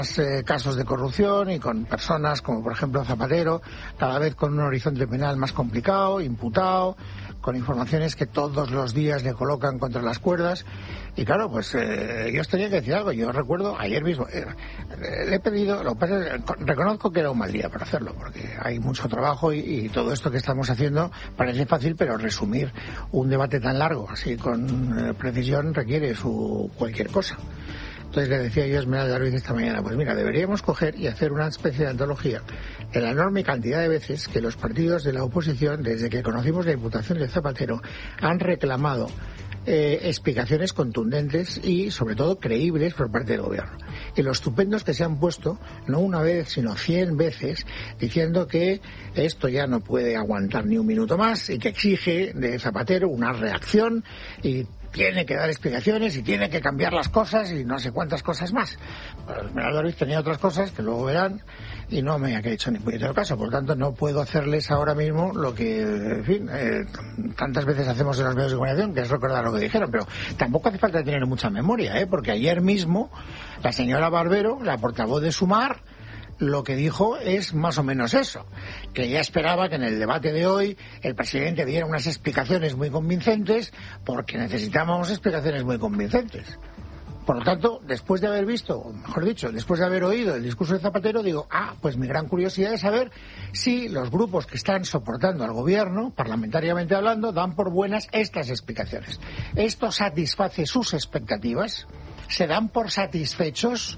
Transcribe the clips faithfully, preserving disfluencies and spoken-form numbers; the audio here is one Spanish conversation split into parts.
Eh, casos de corrupción y con personas como por ejemplo Zapatero, cada vez con un horizonte penal más complicado, imputado, con informaciones que todos los días le colocan contra las cuerdas. Y claro, pues eh, yo os tenía que decir algo. Yo recuerdo ayer mismo, eh, le he pedido, lo que pasa es que reconozco que era un mal día para hacerlo, porque hay mucho trabajo y, y todo esto que estamos haciendo parece fácil, pero resumir un debate tan largo así con eh, precisión requiere su cualquier cosa. Entonces le decía yo a Esmeralda Ruiz esta mañana, pues mira, deberíamos coger y hacer una especie de antología de la enorme cantidad de veces que los partidos de la oposición, desde que conocimos la imputación de Zapatero, han reclamado eh, explicaciones contundentes y, sobre todo, creíbles por parte del gobierno. Y los estupendos que se han puesto, no una vez, sino cien veces, diciendo que esto ya no puede aguantar ni un minuto más y que exige de Zapatero una reacción y tiene que dar explicaciones y tiene que cambiar las cosas y no sé cuántas cosas más. Bueno, Esmeralda Ruiz tenía otras cosas que luego verán y no me ha hecho ni puñetero caso. Por lo tanto, no puedo hacerles ahora mismo lo que, en fin, eh, tantas veces hacemos en los medios de comunicación, que es recordar lo que dijeron. Pero tampoco hace falta tener mucha memoria, ¿eh? Porque ayer mismo la señora Barbero, la portavoz de Sumar, lo que dijo es más o menos eso, que ella esperaba que en el debate de hoy el presidente diera unas explicaciones muy convincentes, porque necesitamos explicaciones muy convincentes. Por lo tanto, después de haber visto, o mejor dicho, después de haber oído el discurso de Zapatero, digo, ah, pues mi gran curiosidad es saber si los grupos que están soportando al gobierno, parlamentariamente hablando, dan por buenas estas explicaciones. ¿Esto satisface sus expectativas? ¿Se dan por satisfechos?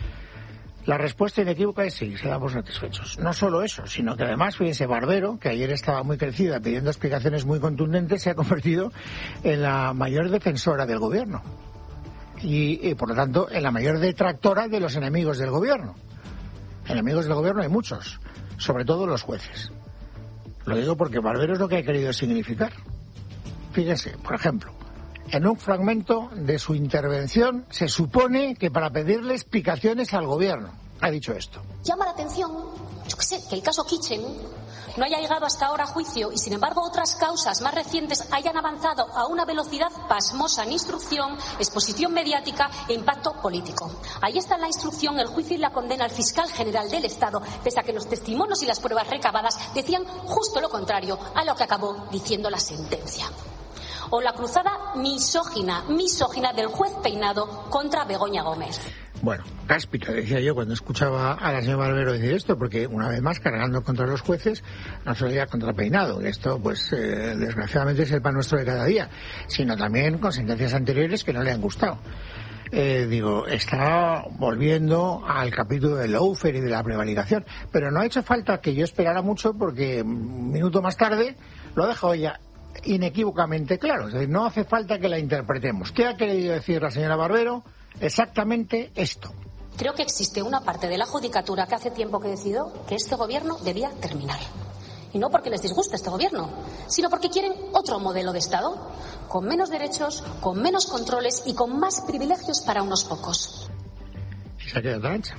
La respuesta inequívoca es sí, se da por satisfechos. No solo eso, sino que además, fíjense, Barbero, que ayer estaba muy crecida pidiendo explicaciones muy contundentes, se ha convertido en la mayor defensora del gobierno. Y, y por lo tanto, en la mayor detractora de los enemigos del gobierno. Enemigos del gobierno hay muchos, sobre todo los jueces. Lo digo porque Barbero es lo que ha querido significar. Fíjense, por ejemplo, en un fragmento de su intervención se supone que para pedirle explicaciones al gobierno ha dicho esto. Llama la atención, yo qué sé, que el caso Kitchen no haya llegado hasta ahora a juicio y sin embargo otras causas más recientes hayan avanzado a una velocidad pasmosa en instrucción, exposición mediática e impacto político. Ahí está en la instrucción el juicio y la condena al fiscal general del Estado, pese a que los testimonios y las pruebas recabadas decían justo lo contrario a lo que acabó diciendo la sentencia. O la cruzada misógina, misógina del juez Peinado contra Begoña Gómez. Bueno, cáspita, decía yo cuando escuchaba a la señora Barbero decir esto, porque una vez más cargando contra los jueces, no solo ya contra Peinado, esto pues eh, desgraciadamente es el pan nuestro de cada día, sino también con sentencias anteriores que no le han gustado. Eh, digo, está volviendo al capítulo del lawfare y de la prevaricación, pero no ha hecho falta que yo esperara mucho, porque un minuto más tarde lo ha dejado ya inequívocamente claro. Es decir, no hace falta que la interpretemos. ¿Qué ha querido decir la señora Barbero? Exactamente esto. Creo que existe una parte de la judicatura que hace tiempo que decidió que este gobierno debía terminar. Y no porque les disguste este gobierno, sino porque quieren otro modelo de Estado, con menos derechos, con menos controles y con más privilegios para unos pocos. Y se ha quedado tan ancha.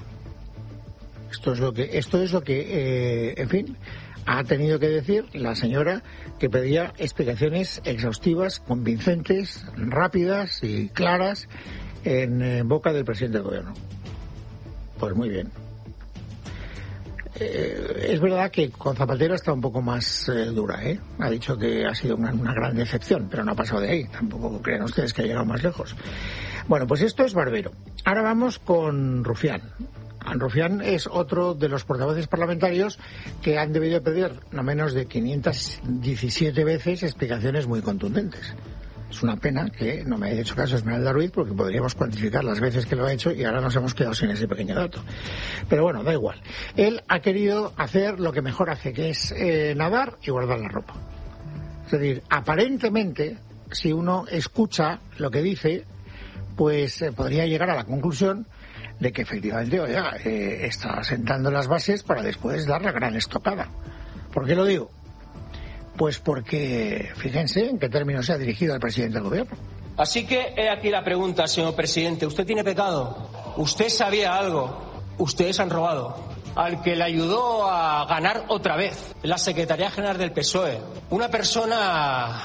Esto es lo que, esto es lo que, eh, en fin, ha tenido que decir la señora que pedía explicaciones exhaustivas, convincentes, rápidas y claras en, en boca del presidente del gobierno. Pues muy bien. Eh, es verdad que con Zapatero está un poco más eh, dura, ¿eh? Ha dicho que ha sido una, una gran decepción, pero no ha pasado de ahí. Tampoco crean ustedes que ha llegado más lejos. Bueno, pues esto es Barbero. Ahora vamos con Rufián. Rufián es otro de los portavoces parlamentarios que han debido pedir no menos de quinientas diecisiete veces explicaciones muy contundentes. Es una pena que no me haya hecho caso Esmeralda Ruiz, porque podríamos cuantificar las veces que lo ha hecho y ahora nos hemos quedado sin ese pequeño dato. Pero bueno, da igual. Él ha querido hacer lo que mejor hace, que es eh, nadar y guardar la ropa. Es decir, aparentemente, si uno escucha lo que dice, pues eh, podría llegar a la conclusión de que efectivamente, oiga, eh, está sentando las bases para después dar la gran estocada. ¿Por qué lo digo? Pues porque, fíjense en qué términos se ha dirigido al presidente del gobierno. Así que he aquí la pregunta, señor presidente. ¿Usted tiene pecado? ¿Usted sabía algo? Ustedes han robado. Al que le ayudó a ganar otra vez, la Secretaría General del P S O E. Una persona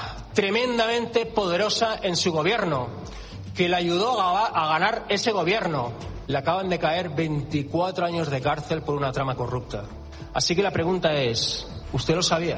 tremendamente poderosa en su gobierno, que le ayudó a, a ganar ese gobierno. le acaban de caer veinticuatro años de cárcel por una trama corrupta. Así que la pregunta es, ¿usted lo sabía?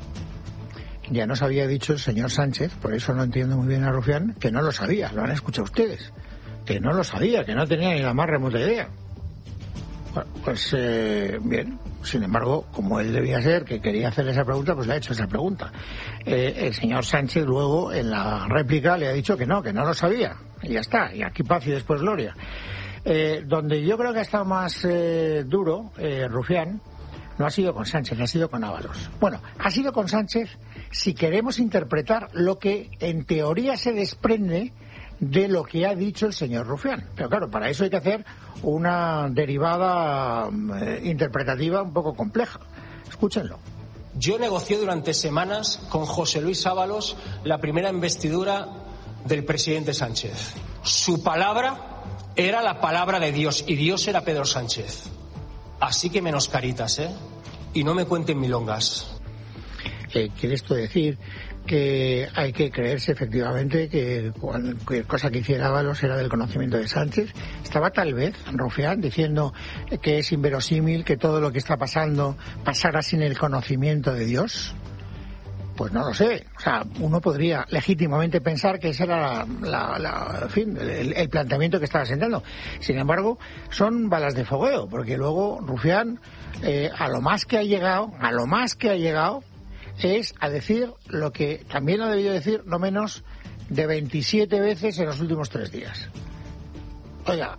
Ya nos había dicho el señor Sánchez, por eso no entiendo muy bien a Rufián, que no lo sabía, lo han escuchado ustedes, que no lo sabía, que no tenía ni la más remota idea. Bueno, pues eh, bien, sin embargo, como él debía ser, que quería hacer esa pregunta, pues le ha hecho esa pregunta. Eh, el señor Sánchez luego, en la réplica, le ha dicho que no, que no lo sabía, y ya está, y aquí paz y después gloria. Eh, donde yo creo que ha estado más eh, duro, eh, Rufián, no ha sido con Sánchez, ha sido con Ábalos. Bueno, ha sido con Sánchez si queremos interpretar lo que en teoría se desprende de lo que ha dicho el señor Rufián. Pero claro, para eso hay que hacer una derivada eh, interpretativa un poco compleja. Escúchenlo. Yo negocié durante semanas con José Luis Ábalos la primera investidura del presidente Sánchez. Su palabra era la palabra de Dios y Dios era Pedro Sánchez. Así que menos caritas, ¿eh? Y no me cuenten milongas. Eh, ¿Quiere esto decir que hay que creerse efectivamente que cualquier cosa que hiciera Ábalos era del conocimiento de Sánchez? Estaba tal vez Rufián diciendo que es inverosímil que todo lo que está pasando pasara sin el conocimiento de Dios. Pues no lo sé. O sea, uno podría legítimamente pensar que ese era la, la, la, en fin, el, el planteamiento que estaba sentando. Sin embargo, son balas de fogueo, porque luego Rufián, eh, a lo más que ha llegado, a lo más que ha llegado, es a decir lo que también ha debido decir no menos de veintisiete veces en los últimos tres días. Oiga,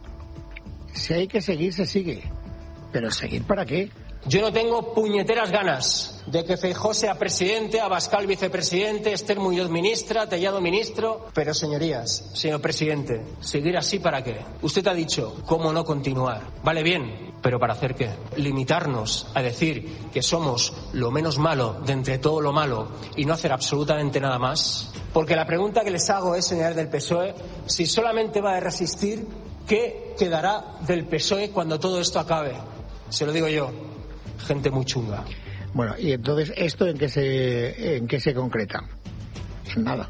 si hay que seguir, se sigue. Pero ¿seguir para qué? Yo no tengo puñeteras ganas de que Feijóo sea presidente, Abascal vicepresidente, Esther Muñoz ministra, Tellado ministro. Pero señorías, señor presidente, ¿seguir así para qué? Usted ha dicho, ¿cómo no continuar? Vale bien, ¿pero para hacer qué? ¿Limitarnos a decir que somos lo menos malo de entre todo lo malo y no hacer absolutamente nada más? Porque la pregunta que les hago es, señores del P S O E, si solamente va a resistir, ¿qué quedará del P S O E cuando todo esto acabe? Se lo digo yo. Gente muy chunga. Bueno, y entonces, ¿esto en qué se, en qué se concreta? En nada.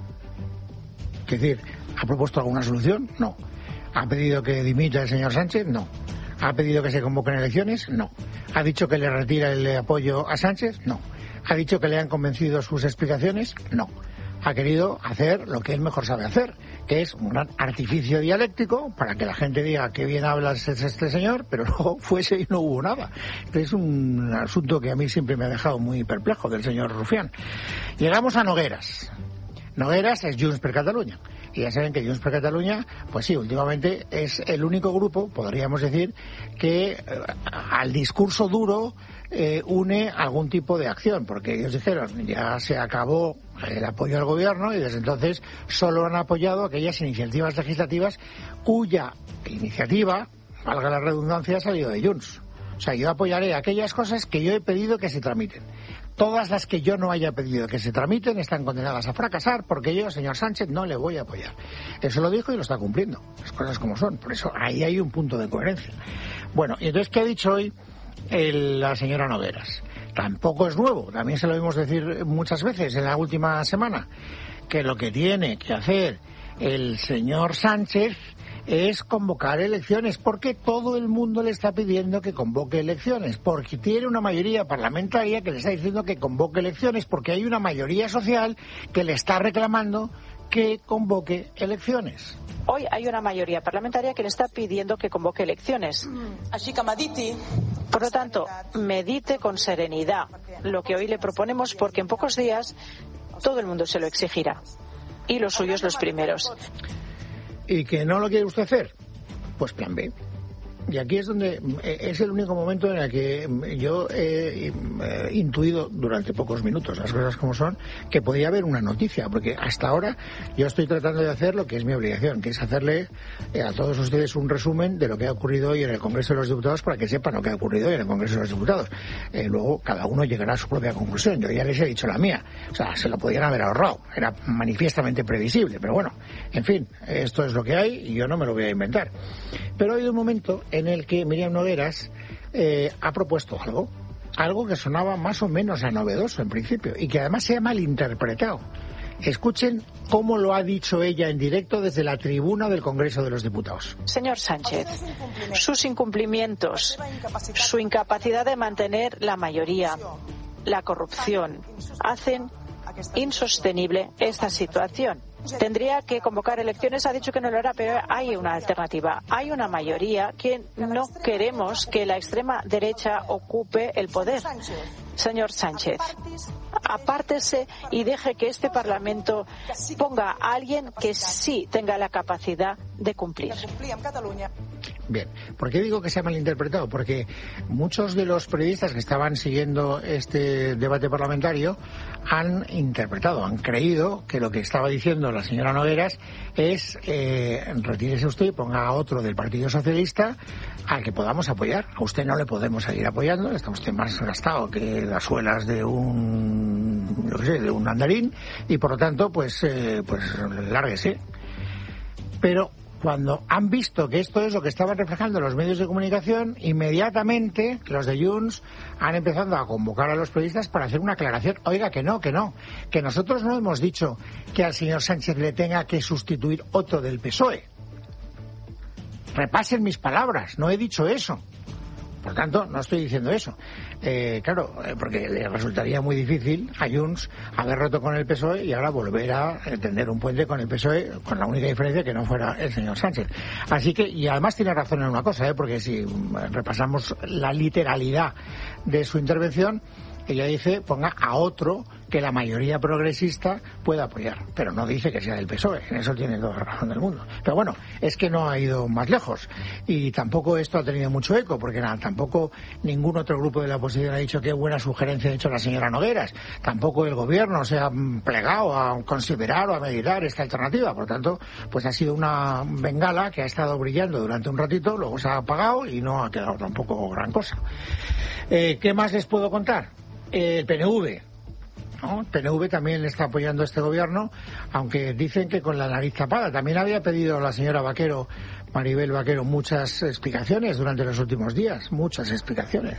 Es decir, ¿ha propuesto alguna solución? No. ¿Ha pedido que dimita el señor Sánchez? No. ¿Ha pedido que se convoquen elecciones? No. ¿Ha dicho que le retira el apoyo a Sánchez? No. ¿Ha dicho que le han convencido sus explicaciones? No. Ha querido hacer lo que él mejor sabe hacer, que es un gran artificio dialéctico para que la gente diga que bien habla este señor, pero luego fuese y no hubo nada. Es un asunto que a mí siempre me ha dejado muy perplejo del señor Rufián. Llegamos a Nogueras. Nogueras es Junts per Catalunya. Y ya saben que Junts per Catalunya, pues sí, últimamente es el único grupo, podríamos decir, que eh, al discurso duro eh, une algún tipo de acción, porque ellos dijeron, ya se acabó el apoyo al gobierno y desde entonces solo han apoyado aquellas iniciativas legislativas cuya iniciativa, valga la redundancia, ha salido de Junts. O sea, yo apoyaré aquellas cosas que yo he pedido que se tramiten. Todas las que yo no haya pedido que se tramiten están condenadas a fracasar porque yo, señor Sánchez, no le voy a apoyar. Eso lo dijo y lo está cumpliendo. Las cosas como son. Por eso ahí hay un punto de coherencia. Bueno, y entonces, ¿qué ha dicho hoy el, la señora Nogueras? Tampoco es nuevo. También se lo oímos decir muchas veces en la última semana. Que lo que tiene que hacer el señor Sánchez es convocar elecciones, porque todo el mundo le está pidiendo que convoque elecciones, porque tiene una mayoría parlamentaria que le está diciendo que convoque elecciones, porque hay una mayoría social que le está reclamando que convoque elecciones. Hoy hay una mayoría parlamentaria que le está pidiendo que convoque elecciones. Así que mediti. Por lo tanto, medite con serenidad lo que hoy le proponemos, porque en pocos días todo el mundo se lo exigirá. Y los suyos los primeros. ¿Y que no lo quiere usted hacer? Pues plan B. Y aquí es donde es el único momento en el que yo he intuido durante pocos minutos, las cosas como son, que podría haber una noticia, porque hasta ahora yo estoy tratando de hacer lo que es mi obligación, que es hacerle a todos ustedes un resumen de lo que ha ocurrido hoy en el Congreso de los Diputados para que sepan lo que ha ocurrido hoy en el Congreso de los Diputados. Eh, luego cada uno llegará a su propia conclusión. Yo ya les he dicho la mía. O sea, se lo podían haber ahorrado. Era manifiestamente previsible, pero bueno, en fin, esto es lo que hay y yo no me lo voy a inventar. Pero hay un momento en el que Míriam Nogueras eh, ha propuesto algo, algo que sonaba más o menos a novedoso en principio y que además se ha malinterpretado. Escuchen cómo lo ha dicho ella en directo desde la tribuna del Congreso de los Diputados. Señor Sánchez, sus incumplimientos, su incapacidad de mantener la mayoría, la corrupción, hacen insostenible esta situación. Tendría que convocar elecciones, ha dicho que no lo hará, pero hay una alternativa. Hay una mayoría que no queremos que la extrema derecha ocupe el poder. Señor Sánchez, apártese y deje que este Parlamento ponga a alguien que sí tenga la capacidad de cumplir. Bien, ¿por qué digo que se ha malinterpretado? Porque muchos de los periodistas que estaban siguiendo este debate parlamentario han interpretado, han creído que lo que estaba diciendo la señora Nogueras es eh, retírese usted y ponga a otro del Partido Socialista al que podamos apoyar. A usted no le podemos seguir apoyando, está usted más gastado que las suelas de un, yo qué sé, de un andarín, y por lo tanto, pues, eh, pues lárguese. Pero cuando han visto que esto es lo que estaban reflejando los medios de comunicación, inmediatamente los de Junts han empezado a convocar a los periodistas para hacer una aclaración. Oiga, que no, que no, que nosotros no hemos dicho que al señor Sánchez le tenga que sustituir otro del P S O E. Repasen mis palabras, no he dicho eso. Por tanto, no estoy diciendo eso. Eh, claro, porque le resultaría muy difícil a Junts haber roto con el P S O E y ahora volver a tender un puente con el P S O E, con la única diferencia que no fuera el señor Sánchez. Así que, y además tiene razón en una cosa, ¿eh? Porque si repasamos la literalidad de su intervención, ella dice ponga a otro que la mayoría progresista pueda apoyar, pero no dice que sea del P S O E, en eso tiene toda la razón del mundo. Pero bueno, es que no ha ido más lejos y tampoco esto ha tenido mucho eco, porque nada, tampoco ningún otro grupo de la oposición ha dicho qué buena sugerencia ha hecho la señora Nogueras, tampoco el gobierno se ha plegado a considerar o a meditar esta alternativa, por tanto, pues ha sido una bengala que ha estado brillando durante un ratito, luego se ha apagado y no ha quedado tampoco gran cosa. Eh, ¿Qué más les puedo contar? El P N V, ¿no? El P N V también está apoyando a este gobierno, aunque dicen que con la nariz tapada. También había pedido la señora Vaquero, Maribel Vaquero, muchas explicaciones durante los últimos días, muchas explicaciones.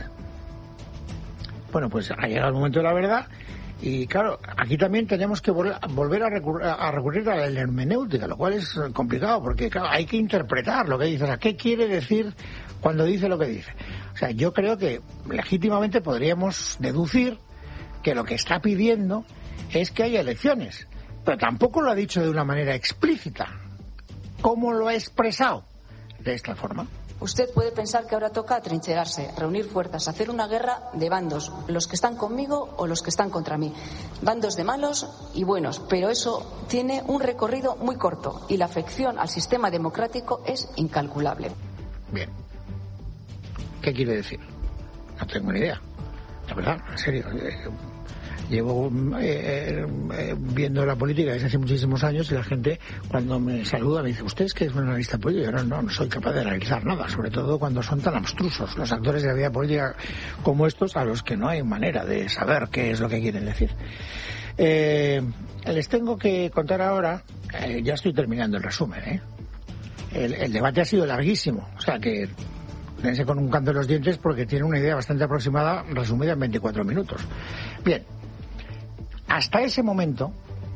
Bueno, pues ha llegado el momento de la verdad y claro, aquí también tenemos que vol- volver a recurrir, a recurrir a la hermenéutica, lo cual es complicado porque claro, hay que interpretar lo que dice. O sea, ¿qué quiere decir cuando dice lo que dice? O sea, yo creo que legítimamente podríamos deducir que lo que está pidiendo es que haya elecciones, pero tampoco lo ha dicho de una manera explícita. ¿Cómo lo ha expresado? De esta forma. Usted puede pensar que ahora toca atrincherarse, reunir fuerzas, hacer una guerra de bandos, los que están conmigo o los que están contra mí. Bandos de malos y buenos, pero eso tiene un recorrido muy corto y la afección al sistema democrático es incalculable. Bien. ¿Qué quiere decir? No tengo ni idea. La verdad, en serio. Eh, llevo eh, eh, viendo la política desde hace muchísimos años y la gente cuando me saluda me dice, ¿usted es que es un analista político? Yo no, no, no soy capaz de analizar nada, sobre todo cuando son tan abstrusos los actores de la vida política como estos, a los que no hay manera de saber qué es lo que quieren decir. Eh, les tengo que contar ahora, eh, ya estoy terminando el resumen, ¿eh? El, el debate ha sido larguísimo, o sea que dense con un canto en los dientes porque tiene una idea bastante aproximada, resumida en veinticuatro minutos. Bien, hasta ese momento,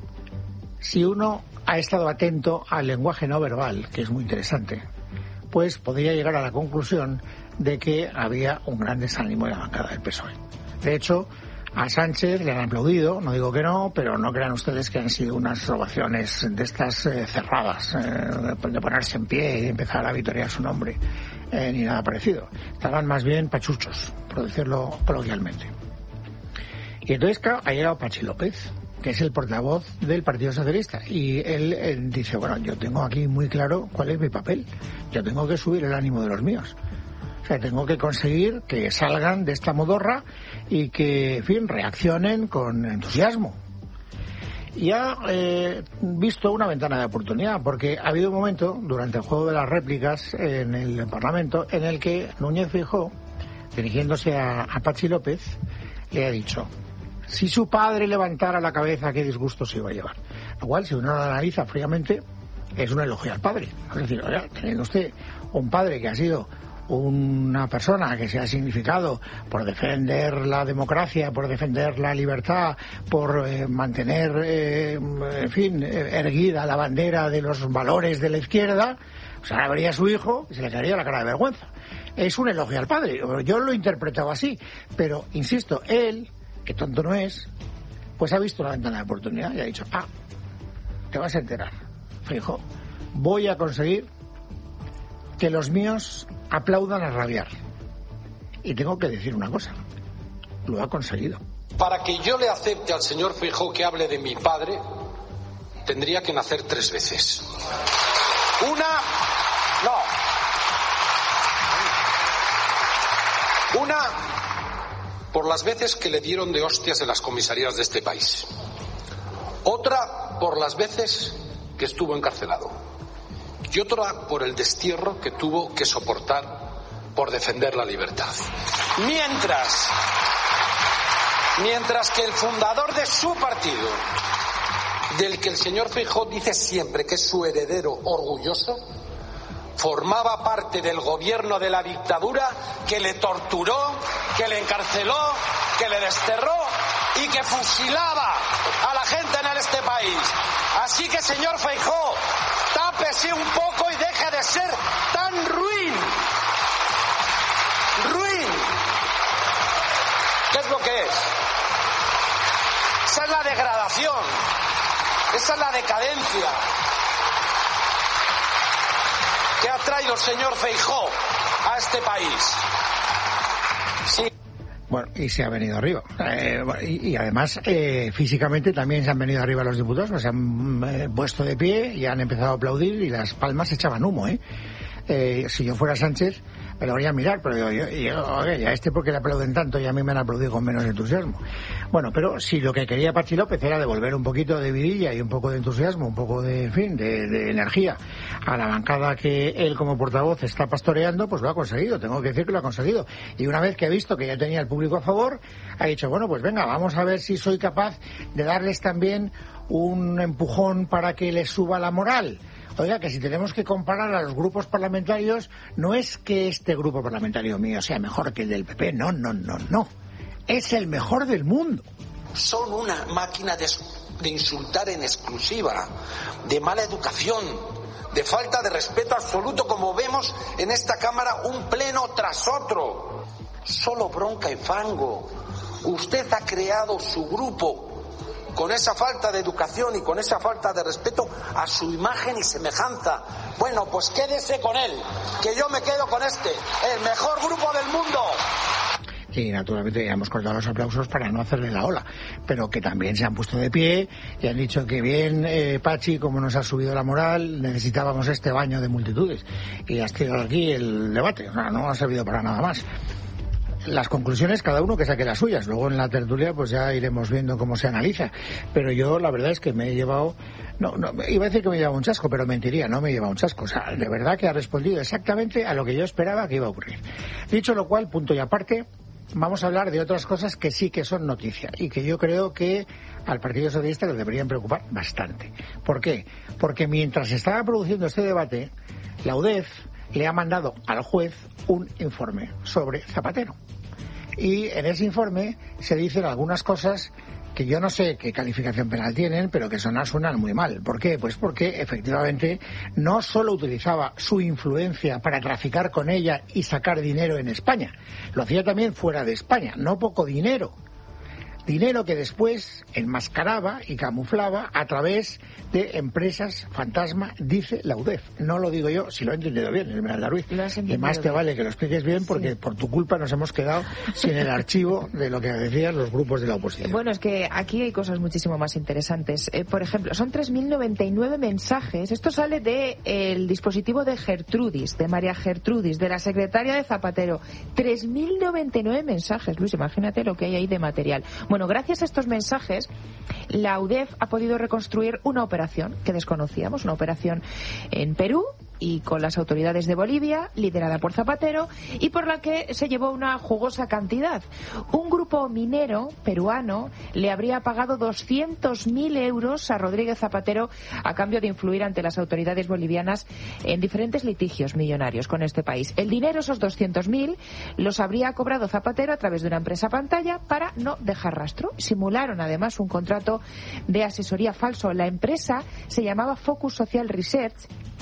si uno ha estado atento al lenguaje no verbal, que es muy interesante, pues podría llegar a la conclusión de que había un gran desánimo en la bancada del P S O E. De hecho, a Sánchez le han aplaudido, no digo que no, pero no crean ustedes que han sido unas ovaciones de estas eh, cerradas, eh, de ponerse en pie y empezar a vitorear su nombre, eh, ni nada parecido. Estaban más bien pachuchos, por decirlo coloquialmente. Y entonces, claro, ha llegado Patxi López, que es el portavoz del Partido Socialista, y él, él dice, bueno, yo tengo aquí muy claro cuál es mi papel, yo tengo que subir el ánimo de los míos. O sea, tengo que conseguir que salgan de esta modorra y que, en fin, reaccionen con entusiasmo. Y ha eh, visto una ventana de oportunidad, porque ha habido un momento, durante el juego de las réplicas en el Parlamento, en el que Núñez Feijóo, dirigiéndose a, a Patxi López, le ha dicho, si su padre levantara la cabeza, qué disgusto se iba a llevar. Lo cual, si uno lo analiza fríamente, es un elogio al padre. Es decir, oiga, teniendo usted un padre que ha sido una persona que se ha significado por defender la democracia, por defender la libertad, por eh, mantener, eh, en fin, erguida la bandera de los valores de la izquierda, pues ahora vería a su hijo y se le caería la cara de vergüenza. Es un elogio al padre, yo lo he interpretado así, pero, insisto, él, que tonto no es, pues ha visto la ventana de oportunidad y ha dicho, ah, te vas a enterar, Feijóo, voy a conseguir que los míos aplaudan a rabiar. Y tengo que decir una cosa, lo ha conseguido. Para que yo le acepte al señor Feijóo que hable de mi padre, tendría que nacer tres veces. Una... no. Una, por las veces que le dieron de hostias en las comisarías de este país. Otra, por las veces que estuvo encarcelado. Y otra, por el destierro que tuvo que soportar por defender la libertad. Mientras, mientras que el fundador de su partido, del que el señor Feijóo dice siempre que es su heredero orgulloso, formaba parte del gobierno de la dictadura que le torturó, que le encarceló, que le desterró y que fusilaba a la gente en este país. Así que, señor Feijóo, tápese un poco y deje de ser tan ruin. Ruin. ¿Qué es lo que es? Esa es la degradación. Esa es la decadencia que ha traído el señor Feijóo a este país. Sí. Bueno, y se ha venido arriba. Eh, y, y además, eh, físicamente también se han venido arriba los diputados, pues se han eh, puesto de pie y han empezado a aplaudir y las palmas echaban humo, ¿eh? Eh, si yo fuera Sánchez, me lo voy a mirar, pero yo, yo, yo oye, a este porque le aplauden tanto y a mí me han aplaudido con menos entusiasmo. Bueno, pero si lo que quería Patxi López era devolver un poquito de vidilla y un poco de entusiasmo, un poco de, en fin, de, de energía a la bancada que él como portavoz está pastoreando, pues lo ha conseguido, tengo que decir que lo ha conseguido. Y una vez que ha visto que ya tenía el público a favor, ha dicho, bueno, pues venga, vamos a ver si soy capaz de darles también un empujón para que les suba la moral. Oiga, que si tenemos que comparar a los grupos parlamentarios, no es que este grupo parlamentario mío sea mejor que el del P P, no, no, no, no. Es el mejor del mundo. Son una máquina de, de insultar en exclusiva, de mala educación, de falta de respeto absoluto, como vemos en esta Cámara un pleno tras otro. Solo bronca y fango. Usted ha creado su grupo con esa falta de educación y con esa falta de respeto a su imagen y semejanza. Bueno, pues quédese con él, que yo me quedo con este, el mejor grupo del mundo. Y naturalmente ya hemos cortado los aplausos para no hacerle la ola, pero que también se han puesto de pie y han dicho que bien, eh, Patxi, como nos ha subido la moral, necesitábamos este baño de multitudes. Y has tirado aquí el debate, o sea, no ha servido para nada más. Las conclusiones, cada uno que saque las suyas. Luego en la tertulia pues ya iremos viendo cómo se analiza. Pero yo la verdad es que me he llevado... No, no, iba a decir que me he llevado un chasco, pero mentiría, no me he llevado un chasco. O sea, de verdad que ha respondido exactamente a lo que yo esperaba que iba a ocurrir. Dicho lo cual, punto y aparte, vamos a hablar de otras cosas que sí que son noticia y que yo creo que al Partido Socialista le deberían preocupar bastante. ¿Por qué? Porque mientras estaba produciendo este debate, la U D E F le ha mandado al juez un informe sobre Zapatero. Y en ese informe se dicen algunas cosas que yo no sé qué calificación penal tienen, pero que sonar suenan muy mal. ¿Por qué? Pues porque efectivamente no solo utilizaba su influencia para traficar con ella y sacar dinero en España, lo hacía también fuera de España, no poco dinero. Dinero que después enmascaraba y camuflaba a través de empresas fantasma, dice la U D E F. No lo digo yo, si lo he entendido bien, Esmeralda Ruiz. Y más te vale que lo expliques bien, porque sí, por tu culpa nos hemos quedado sin el archivo de lo que decían los grupos de la oposición. Bueno, es que aquí hay cosas muchísimo más interesantes. Eh, por ejemplo, son tres mil noventa y nueve mensajes. Esto sale del de, dispositivo de Gertrudis, de María Gertrudis, de la secretaria de Zapatero. tres mil noventa y nueve mensajes, Luis, imagínate lo que hay ahí de material. Bueno, gracias a estos mensajes, la U D E F ha podido reconstruir una operación que desconocíamos, una operación en Perú, y con las autoridades de Bolivia, liderada por Zapatero, y por la que se llevó una jugosa cantidad. Un grupo minero peruano le habría pagado doscientos mil euros a Rodríguez Zapatero a cambio de influir ante las autoridades bolivianas en diferentes litigios millonarios con este país. El dinero, esos doscientos mil, los habría cobrado Zapatero a través de una empresa pantalla para no dejar rastro. Simularon además un contrato de asesoría falso. La empresa se llamaba Focus Social Research,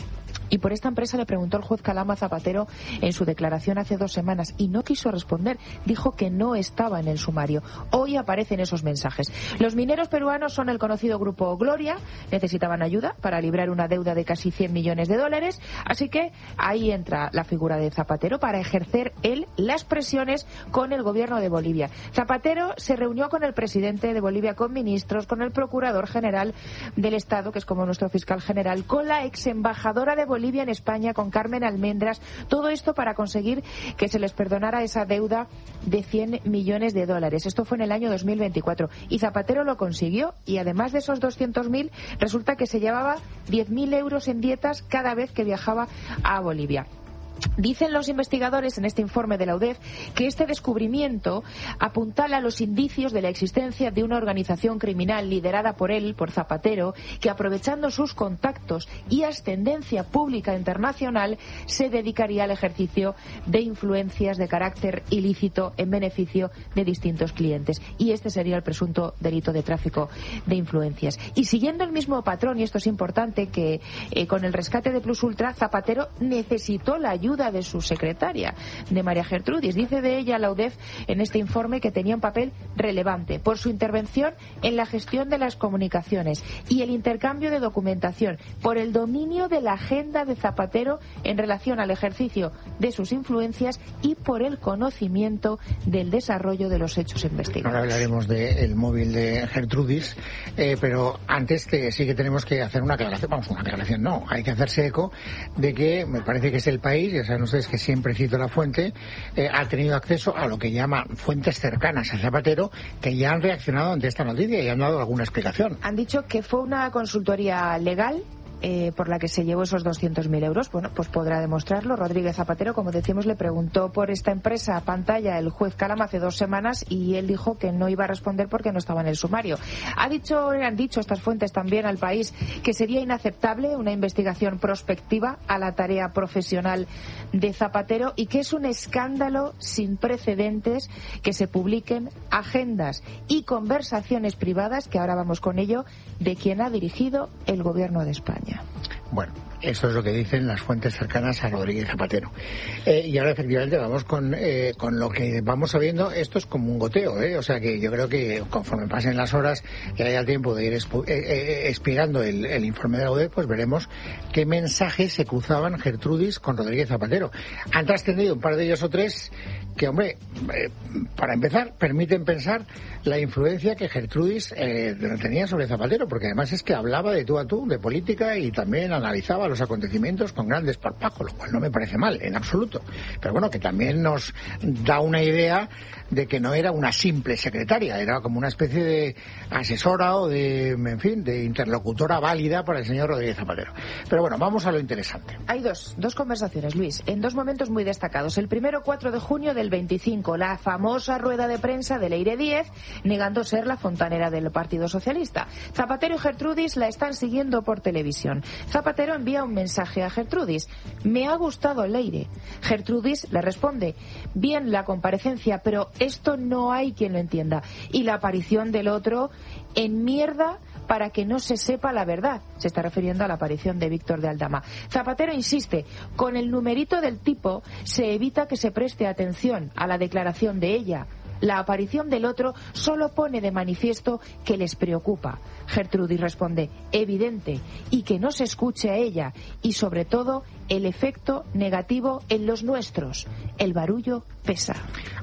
y por esta empresa le preguntó el juez Calama a Zapatero en su declaración hace dos semanas y no quiso responder. Dijo que no estaba en el sumario. Hoy aparecen esos mensajes. Los mineros peruanos son el conocido grupo Gloria. Necesitaban ayuda para librar una deuda de casi cien millones de dólares. Así que ahí entra la figura de Zapatero para ejercer él las presiones con el gobierno de Bolivia. Zapatero se reunió con el presidente de Bolivia, con ministros, con el procurador general del Estado, que es como nuestro fiscal general, con la ex embajadora de Bolivia Bolivia en España, con Carmen Almendras, todo esto para conseguir que se les perdonara esa deuda de cien millones de dólares. Esto fue en el año dos mil veinticuatro y Zapatero lo consiguió, y además de esos doscientos mil resulta que se llevaba diez mil euros en dietas cada vez que viajaba a Bolivia. Dicen los investigadores en este informe de la U D E F que este descubrimiento apuntala los indicios de la existencia de una organización criminal liderada por él, por Zapatero, que aprovechando sus contactos y ascendencia pública internacional se dedicaría al ejercicio de influencias de carácter ilícito en beneficio de distintos clientes. Y este sería el presunto delito de tráfico de influencias. Y siguiendo el mismo patrón, y esto es importante, que eh, con el rescate de Plus Ultra, Zapatero necesitó la ayuda de su secretaria, de María Gertrudis. Dice de ella la U D E F en este informe que tenía un papel relevante por su intervención en la gestión de las comunicaciones y el intercambio de documentación, por el dominio de la agenda de Zapatero en relación al ejercicio de sus influencias y por el conocimiento del desarrollo de los hechos investigados. Ahora hablaremos del móvil de Gertrudis, eh, pero antes que sí que tenemos que hacer una aclaración, vamos, una aclaración no, hay que hacerse eco de que me parece que es el País, ya saben ustedes que siempre cito la fuente, eh, ha tenido acceso a lo que llaman fuentes cercanas a Zapatero, que ya han reaccionado ante esta noticia y han dado alguna explicación. Han dicho que fue una consultoría legal Eh, por la que se llevó esos doscientos mil euros. Bueno, pues podrá demostrarlo. Rodríguez Zapatero, como decimos, le preguntó por esta empresa pantalla el juez Calama hace dos semanas y él dijo que no iba a responder porque no estaba en el sumario. Ha dicho, han dicho estas fuentes también al País que sería inaceptable una investigación prospectiva a la tarea profesional de Zapatero y que es un escándalo sin precedentes que se publiquen agendas y conversaciones privadas, que ahora vamos con ello, de quien ha dirigido el gobierno de España. Bueno, eso es lo que dicen las fuentes cercanas a Rodríguez Zapatero. Eh, y ahora efectivamente vamos con, eh, con lo que vamos sabiendo. Esto es como un goteo, ¿eh? O sea que yo creo que conforme pasen las horas y haya tiempo de ir expu- eh, eh, expirando el, el informe de la U D E F, pues veremos qué mensajes se cruzaban Gertrudis con Rodríguez Zapatero. Han trascendido un par de ellos o tres que, hombre, eh, para empezar, permiten pensar la influencia que Gertrudis eh, tenía sobre Zapatero, porque además es que hablaba de tú a tú, de política, y también analizaba los acontecimientos con gran desparpajo, lo cual no me parece mal, en absoluto. Pero bueno, que también nos da una idea de que no era una simple secretaria, era como una especie de asesora o de, en fin, de interlocutora válida para el señor Rodríguez Zapatero. Pero bueno, vamos a lo interesante. Hay dos, dos conversaciones, Luis, en dos momentos muy destacados. El primero, cuatro de junio del veinticinco, la famosa rueda de prensa de Leire Díez, negando ser la fontanera del Partido Socialista. Zapatero y Gertrudis la están siguiendo por televisión. Zapatero envía un mensaje a Gertrudis: me ha gustado Leire. Gertrudis le responde: bien la comparecencia, pero esto no hay quien lo entienda. Y la aparición del otro en mierda para que no se sepa la verdad. Se está refiriendo a la aparición de Víctor de Aldama. Zapatero insiste: con el numerito del tipo se evita que se preste atención a la declaración de ella. La aparición del otro solo pone de manifiesto que les preocupa. Gertrudis responde: evidente, y que no se escuche a ella, y sobre todo el efecto negativo en los nuestros. El barullo pesa.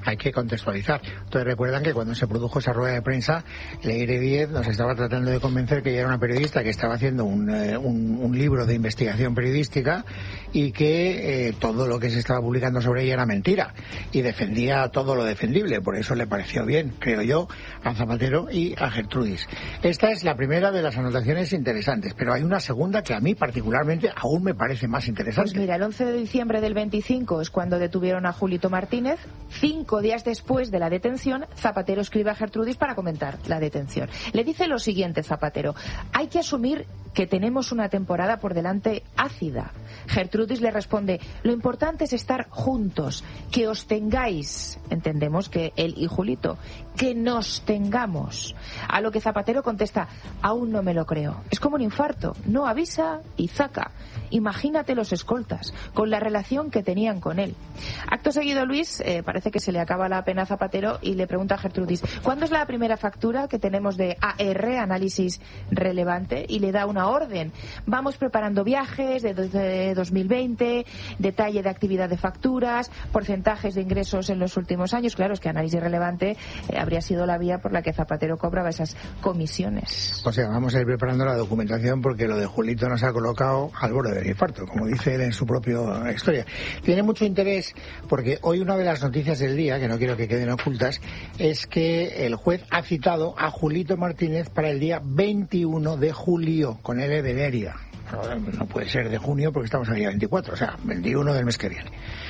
hay que contextualizar. Ustedes recuerdan que cuando se produjo esa rueda de prensa, Leire Díez nos estaba tratando de convencer que ella era una periodista que estaba haciendo un, eh, un, un libro de investigación periodística y que eh, todo lo que se estaba publicando sobre ella era mentira, y defendía todo lo defendible. Por eso le pareció bien, creo yo, a Zapatero y a Gertrudis. Esta es la primera de las anotaciones interesantes, pero hay una segunda que a mí particularmente aún me parece más interesante. Pues mira, el once de diciembre del veinticinco es cuando detuvieron a Julito Martínez. Cinco días después de la detención, Zapatero escribe a Gertrudis para comentar la detención. Le dice lo siguiente Zapatero: hay que asumir que tenemos una temporada por delante ácida. Gertrudis le responde: lo importante es estar juntos, que os tengáis. Entendemos que él y Julito, que nos tengamos. A lo que Zapatero contesta: aún no me lo creo. Es como un infarto, no avisa y zaca. Imagínate los escoltas, con la relación que tenían con él. Acto seguido, Luis, eh, parece que se le acaba la pena a Zapatero y le pregunta a Gertrudis: ¿cuándo es la primera factura que tenemos de A R, análisis relevante? Y le da una orden: vamos preparando viajes de, de dos mil veinte, detalle de actividad de facturas, porcentajes de ingresos en los últimos años. Claro, es que análisis relevante eh, habría sido la vía por la que Zapatero cobraba esas comisiones. O sea, vamos a ir preparando la documentación, porque lo de Julito nos ha colocado al borde del infarto, como dice él en su propia historia. Tiene mucho interés porque hoy una de las noticias del día, que no quiero que queden ocultas, es que el juez ha citado a Julito Martínez para el día veintiuno de julio, con L de Leria. No puede ser de junio porque estamos al día veinticuatro, o sea, veintiuno del mes que viene.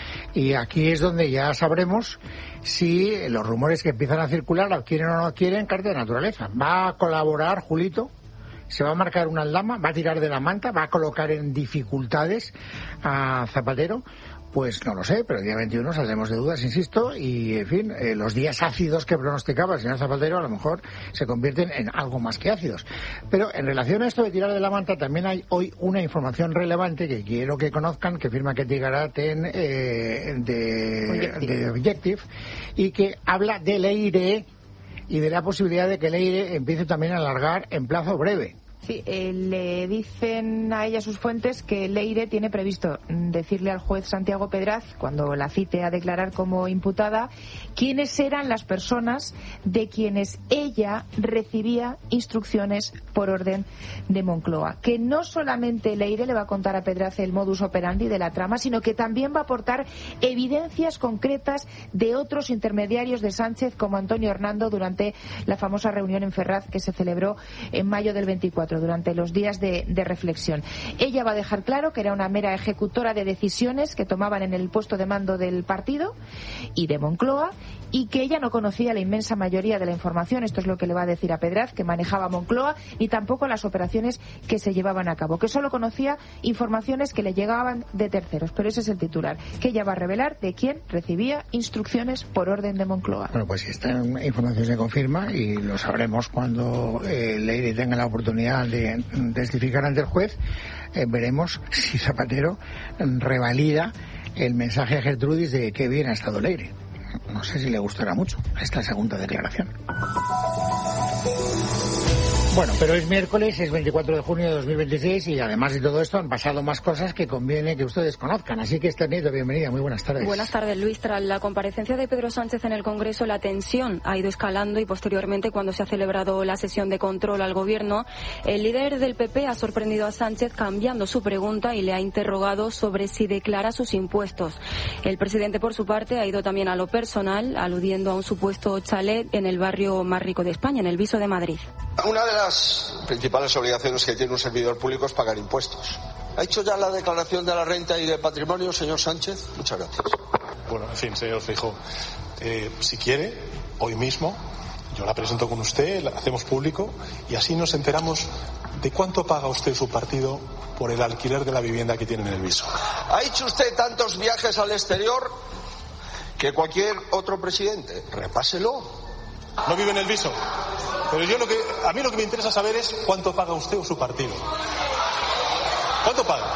Y aquí es donde ya sabremos si los rumores que empiezan a circular adquieren o no adquieren carta de naturaleza. ¿Va a colaborar Julito? ¿Se va a marcar una aldama? ¿Va a tirar de la manta? ¿Va a colocar en dificultades a Zapatero? Pues no lo sé, pero el día veintiuno saldremos de dudas, insisto, y en fin, eh, los días ácidos que pronosticaba el señor Zapatero a lo mejor se convierten en algo más que ácidos. Pero en relación a esto de tirar de la manta, también hay hoy una información relevante que quiero que conozcan, que firma Ketty Garat en, eh, de, Objective. de Objective, y que habla de Leire y de la posibilidad de que Leire empiece también a alargar en plazo breve. Sí, eh, le dicen a ella sus fuentes que Leire tiene previsto decirle al juez Santiago Pedraz, cuando la cite a declarar como imputada, quiénes eran las personas de quienes ella recibía instrucciones por orden de Moncloa. Que no solamente Leire le va a contar a Pedraz el modus operandi de la trama, sino que también va a aportar evidencias concretas de otros intermediarios de Sánchez, como Antonio Hernando, durante la famosa reunión en Ferraz que se celebró en mayo del veinticuatro. Durante los días de, de reflexión. Ella va a dejar claro que era una mera ejecutora de decisiones que tomaban en el puesto de mando del partido y de Moncloa, y que ella no conocía la inmensa mayoría de la información, esto es lo que le va a decir a Pedraz, que manejaba Moncloa, ni tampoco las operaciones que se llevaban a cabo, que solo conocía informaciones que le llegaban de terceros. Pero ese es el titular, que ella va a revelar de quién recibía instrucciones por orden de Moncloa. Bueno, pues si esta información se confirma, y lo sabremos cuando eh, Leire tenga la oportunidad de testificar ante el juez, eh, veremos si Zapatero revalida el mensaje a Gertrudis de que bien ha estado Leire. No sé si le gustará mucho esta segunda declaración. Bueno, pero es miércoles, es veinticuatro de junio de dos mil veintiséis, y además de todo esto han pasado más cosas que conviene que ustedes conozcan. Así que, Esther Nieto, bienvenida, muy buenas tardes. Buenas tardes, Luis. Tras la comparecencia de Pedro Sánchez en el Congreso, la tensión ha ido escalando, y posteriormente, cuando se ha celebrado la sesión de control al Gobierno, el líder del P P ha sorprendido a Sánchez cambiando su pregunta y le ha interrogado sobre si declara sus impuestos. El presidente, por su parte, ha ido también a lo personal, aludiendo a un supuesto chalet en el barrio más rico de España, en el Viso de Madrid. Una de las principales obligaciones que tiene un servidor público es pagar impuestos. ¿Ha hecho ya la declaración de la renta y de patrimonio, señor Sánchez? Muchas gracias. Bueno, en fin, señor Feijóo, eh, si quiere, hoy mismo yo la presento con usted, la hacemos público, y así nos enteramos de cuánto paga usted su partido por el alquiler de la vivienda que tiene en el Viso. ¿Ha hecho usted tantos viajes al exterior que cualquier otro presidente? Repáselo. No vive en el Viso. Pero yo lo que, a mí lo que me interesa saber es cuánto paga usted o su partido. ¿Cuánto paga?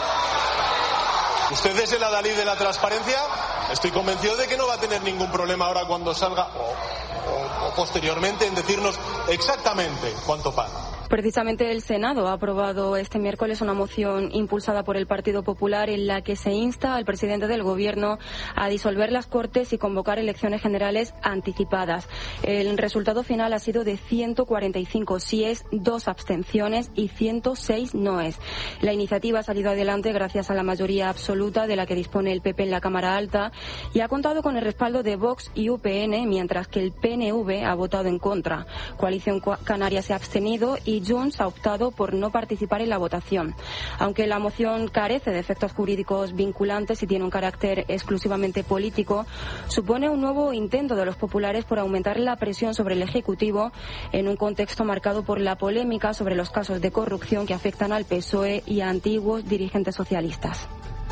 Usted es el adalid de la transparencia. Estoy convencido de que no va a tener ningún problema ahora cuando salga o, o, o posteriormente en decirnos exactamente cuánto paga. Precisamente el Senado ha aprobado este miércoles una moción impulsada por el Partido Popular en la que se insta al presidente del Gobierno a disolver las Cortes y convocar elecciones generales anticipadas. El resultado final ha sido de ciento cuarenta y cinco síes, dos abstenciones y ciento seis noes. La iniciativa ha salido adelante gracias a la mayoría absoluta de la que dispone el P P en la Cámara Alta y ha contado con el respaldo de Vox y U P N, mientras que el P N V ha votado en contra. Coalición Canaria se ha abstenido y Junts ha optado por no participar en la votación. Aunque la moción carece de efectos jurídicos vinculantes y tiene un carácter exclusivamente político, supone un nuevo intento de los populares por aumentar la presión sobre el Ejecutivo en un contexto marcado por la polémica sobre los casos de corrupción que afectan al P S O E y a antiguos dirigentes socialistas.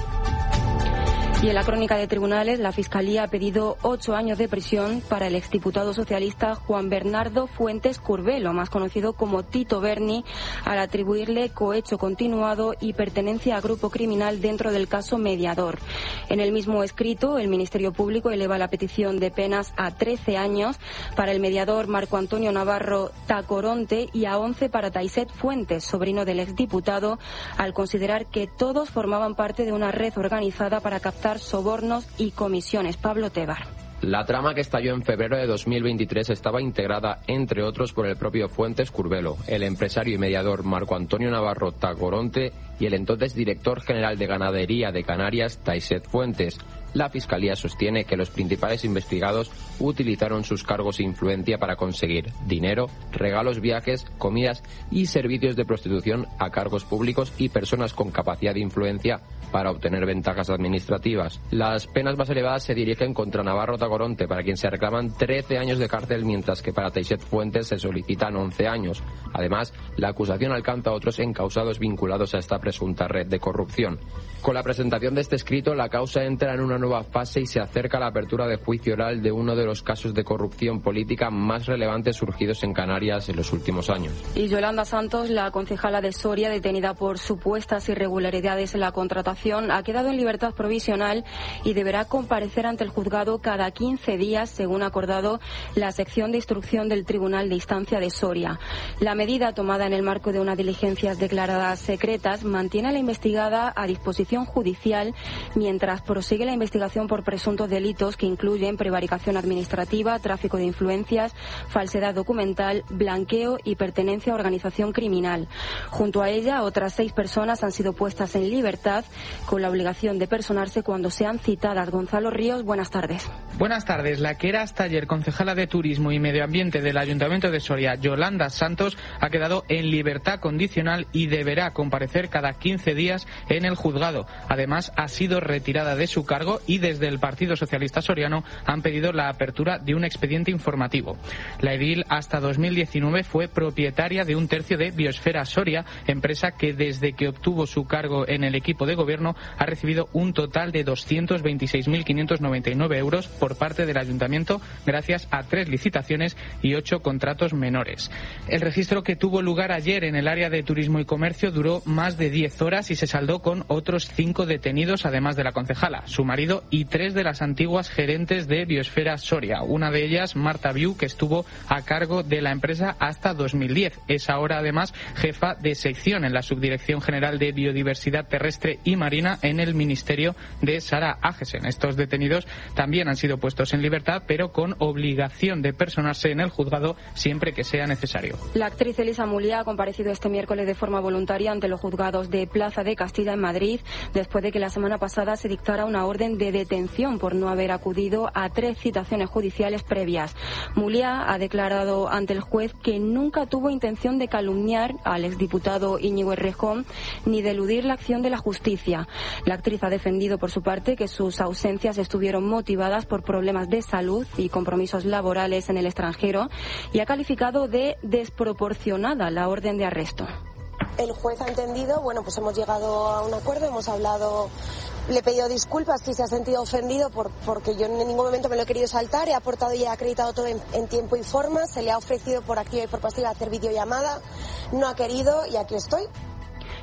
Y en la crónica de tribunales, la Fiscalía ha pedido ocho años de prisión para el exdiputado socialista Juan Bernardo Fuentes Curbelo, más conocido como Tito Berni, al atribuirle cohecho continuado y pertenencia a grupo criminal dentro del caso Mediador. En el mismo escrito, el Ministerio Público eleva la petición de penas a trece años para el mediador Marco Antonio Navarro Tacoronte y a once para Taiset Fuentes, sobrino del exdiputado, al considerar que todos formaban parte de una red organizada para captar sobornos y comisiones. Pablo Tebar. La trama, que estalló en febrero de dos mil veintitrés, estaba integrada, entre otros, por el propio Fuentes Curbelo, el empresario y mediador Marco Antonio Navarro Tacoronte y el entonces director general de Ganadería de Canarias, Taiset Fuentes. La Fiscalía sostiene que los principales investigados utilizaron sus cargos e influencia para conseguir dinero, regalos, viajes, comidas y servicios de prostitución a cargos públicos y personas con capacidad de influencia para obtener ventajas administrativas. Las penas más elevadas se dirigen contra Navarro Tacoronte, para quien se reclaman trece años de cárcel, mientras que para Taiset Fuentes se solicitan once años. Además, la acusación alcanza a otros encausados vinculados a esta presunta red de corrupción. Con la presentación de este escrito, la causa entra en una nueva fase y se acerca a la apertura de juicio oral de uno de los casos de corrupción política más relevantes surgidos en Canarias en los últimos años. Y Yolanda Santos, la concejala de Soria, detenida por supuestas irregularidades en la contratación, ha quedado en libertad provisional y deberá comparecer ante el juzgado cada quince días, según ha acordado la sección de instrucción del Tribunal de Instancia de Soria. La medida, tomada en el marco de unas diligencias declaradas secretas, mantiene a la investigada a disposición judicial mientras prosigue la investigación por presuntos delitos que incluyen prevaricación administrativa, tráfico de influencias, falsedad documental, blanqueo y pertenencia a organización criminal. Junto a ella, otras seis personas han sido puestas en libertad con la obligación de personarse cuando sean citadas. Gonzalo Ríos, buenas tardes. Buenas tardes. La que era hasta ayer concejala de Turismo y Medio Ambiente del Ayuntamiento de Soria, Yolanda Santos, ha quedado en libertad condicional y deberá comparecer cada quince días en el juzgado. Además, ha sido retirada de su cargo y desde el Partido Socialista Soriano han pedido la apertura de un expediente informativo. La edil hasta dos mil diecinueve fue propietaria de un tercio de Biosfera Soria, empresa que desde que obtuvo su cargo en el equipo de gobierno ha recibido un total de doscientos veintiséis mil quinientos noventa y nueve euros por parte del Ayuntamiento gracias a tres licitaciones y ocho contratos menores. El registro, que tuvo lugar ayer en el área de Turismo y Comercio, duró más de diez horas y se saldó con otros cinco detenidos, además de la concejala, su marido y tres de las antiguas gerentes de Biosfera Soria. Una de ellas, Marta Viu, que estuvo a cargo de la empresa hasta dos mil diez. Es ahora, además, jefa de sección en la Subdirección General de Biodiversidad Terrestre y Marina en el Ministerio de Sara Agesen. Estos detenidos también han sido puestos en libertad, pero con obligación de personarse en el juzgado siempre que sea necesario. La actriz Elisa Mulia ha comparecido este miércoles de forma voluntaria ante los juzgados de Plaza de Castilla en Madrid, después de que la semana pasada se dictara una orden de detención por no haber acudido a tres citaciones judiciales previas. Mulia ha declarado ante el juez que nunca tuvo intención de calumniar al exdiputado Íñigo Errejón ni de eludir la acción de la justicia. La actriz ha defendido, por su parte, que sus ausencias estuvieron motivadas por problemas de salud y compromisos laborales en el extranjero y ha calificado de desproporcionada la orden de arresto. El juez ha entendido, bueno, pues hemos llegado a un acuerdo, hemos hablado, le he pedido disculpas si se ha sentido ofendido por, porque yo en ningún momento me lo he querido saltar, he aportado y he acreditado todo en, en tiempo y forma, se le ha ofrecido por activa y por pasiva hacer videollamada, no ha querido y aquí estoy.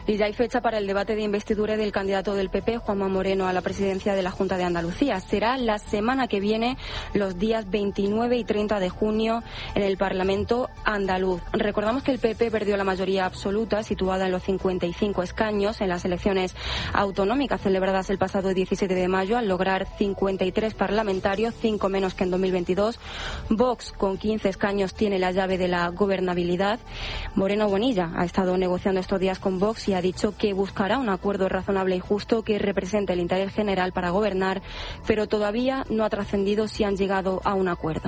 Y ya hay fecha para el debate de investidura del candidato del P P, Juanma Moreno, a la presidencia de la Junta de Andalucía. Será la semana que viene, los días veintinueve y treinta de junio, en el Parlamento andaluz. Recordamos que el P P perdió la mayoría absoluta, situada en los cincuenta y cinco escaños, en las elecciones autonómicas celebradas el pasado diecisiete de mayo, al lograr cincuenta y tres parlamentarios, cinco menos que en dos mil veintidós. Vox, con quince escaños, tiene la llave de la gobernabilidad. Moreno Bonilla ha estado negociando estos días con Vox y ha dicho que buscará un acuerdo razonable y justo que represente el interés general para gobernar, pero todavía no ha trascendido si han llegado a un acuerdo.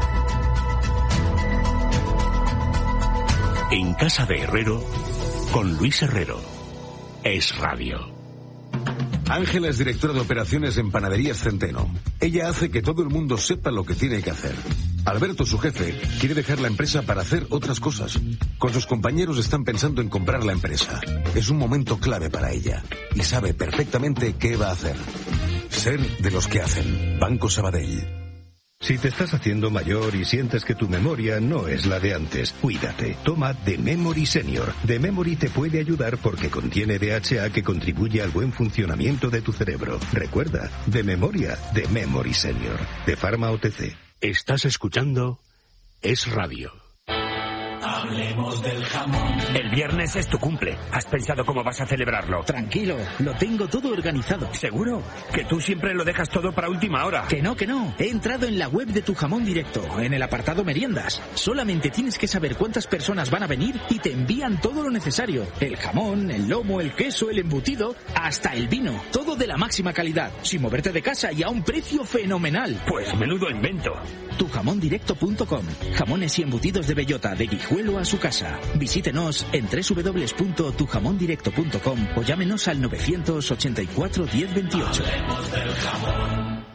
En casa de Herrero, con Luis Herrero. Es Radio. Ángela es directora de operaciones en Panaderías Centeno. Ella hace que todo el mundo sepa lo que tiene que hacer. Alberto, su jefe, quiere dejar la empresa para hacer otras cosas. Con sus compañeros están pensando en comprar la empresa. Es un momento clave para ella y sabe perfectamente qué va a hacer. Ser de los que hacen. Banco Sabadell. Si te estás haciendo mayor y sientes que tu memoria no es la de antes, cuídate. Toma The Memory Senior. The Memory te puede ayudar porque contiene D H A que contribuye al buen funcionamiento de tu cerebro. Recuerda, de memoria, The Memory Senior. De Pharma O T C. Estás escuchando Es Radio. Hablemos del jamón. El viernes es tu cumple. ¿Has pensado cómo vas a celebrarlo? Tranquilo, lo tengo todo organizado. ¿Seguro? Que tú siempre lo dejas todo para última hora. Que no, que no. He entrado en la web de Tu Jamón Directo, en el apartado meriendas. Solamente tienes que saber cuántas personas van a venir y te envían todo lo necesario. El jamón, el lomo, el queso, el embutido, hasta el vino. Todo de la máxima calidad, sin moverte de casa y a un precio fenomenal. Pues menudo invento. tu jamón directo punto com. Jamones y embutidos de bellota, de Guijuelo a su casa. Visítenos en doble u doble u doble u punto tu jamón directo punto com o llámenos al novecientos ochenta y cuatro diez veintiocho. Hablemos del jamón.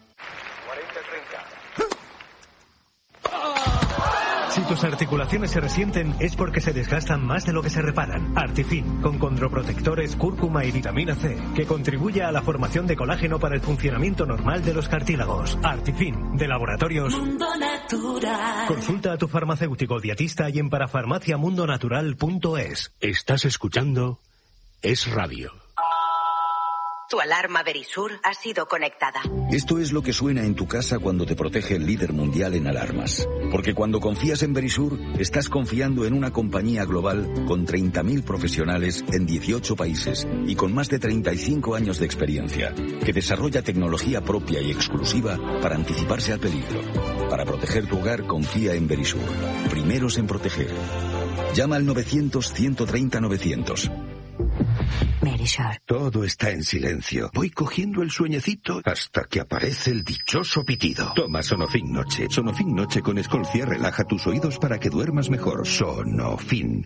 Si tus articulaciones se resienten es porque se desgastan más de lo que se reparan. Artifin, con condroprotectores, cúrcuma y vitamina C, que contribuye a la formación de colágeno para el funcionamiento normal de los cartílagos. Artifin, de Laboratorios Mundo Natural. Consulta a tu farmacéutico dietista y en parafarmacia mundo natural punto es. Estás escuchando Es Radio. Tu alarma Verisur ha sido conectada. Esto es lo que suena en tu casa cuando te protege el líder mundial en alarmas. Porque cuando confías en Verisur, estás confiando en una compañía global con treinta mil profesionales en dieciocho países y con más de treinta y cinco años de experiencia, que desarrolla tecnología propia y exclusiva para anticiparse al peligro. Para proteger tu hogar, confía en Verisur. Primeros en proteger. Llama al novecientos, ciento treinta, novecientos. Verisur. Todo está en silencio. Voy cogiendo el sueñecito hasta que aparece el dichoso pitido. Toma Sonofin Noche. Sonofin Noche con Escolcia relaja tus oídos para que duermas mejor. Sonofin.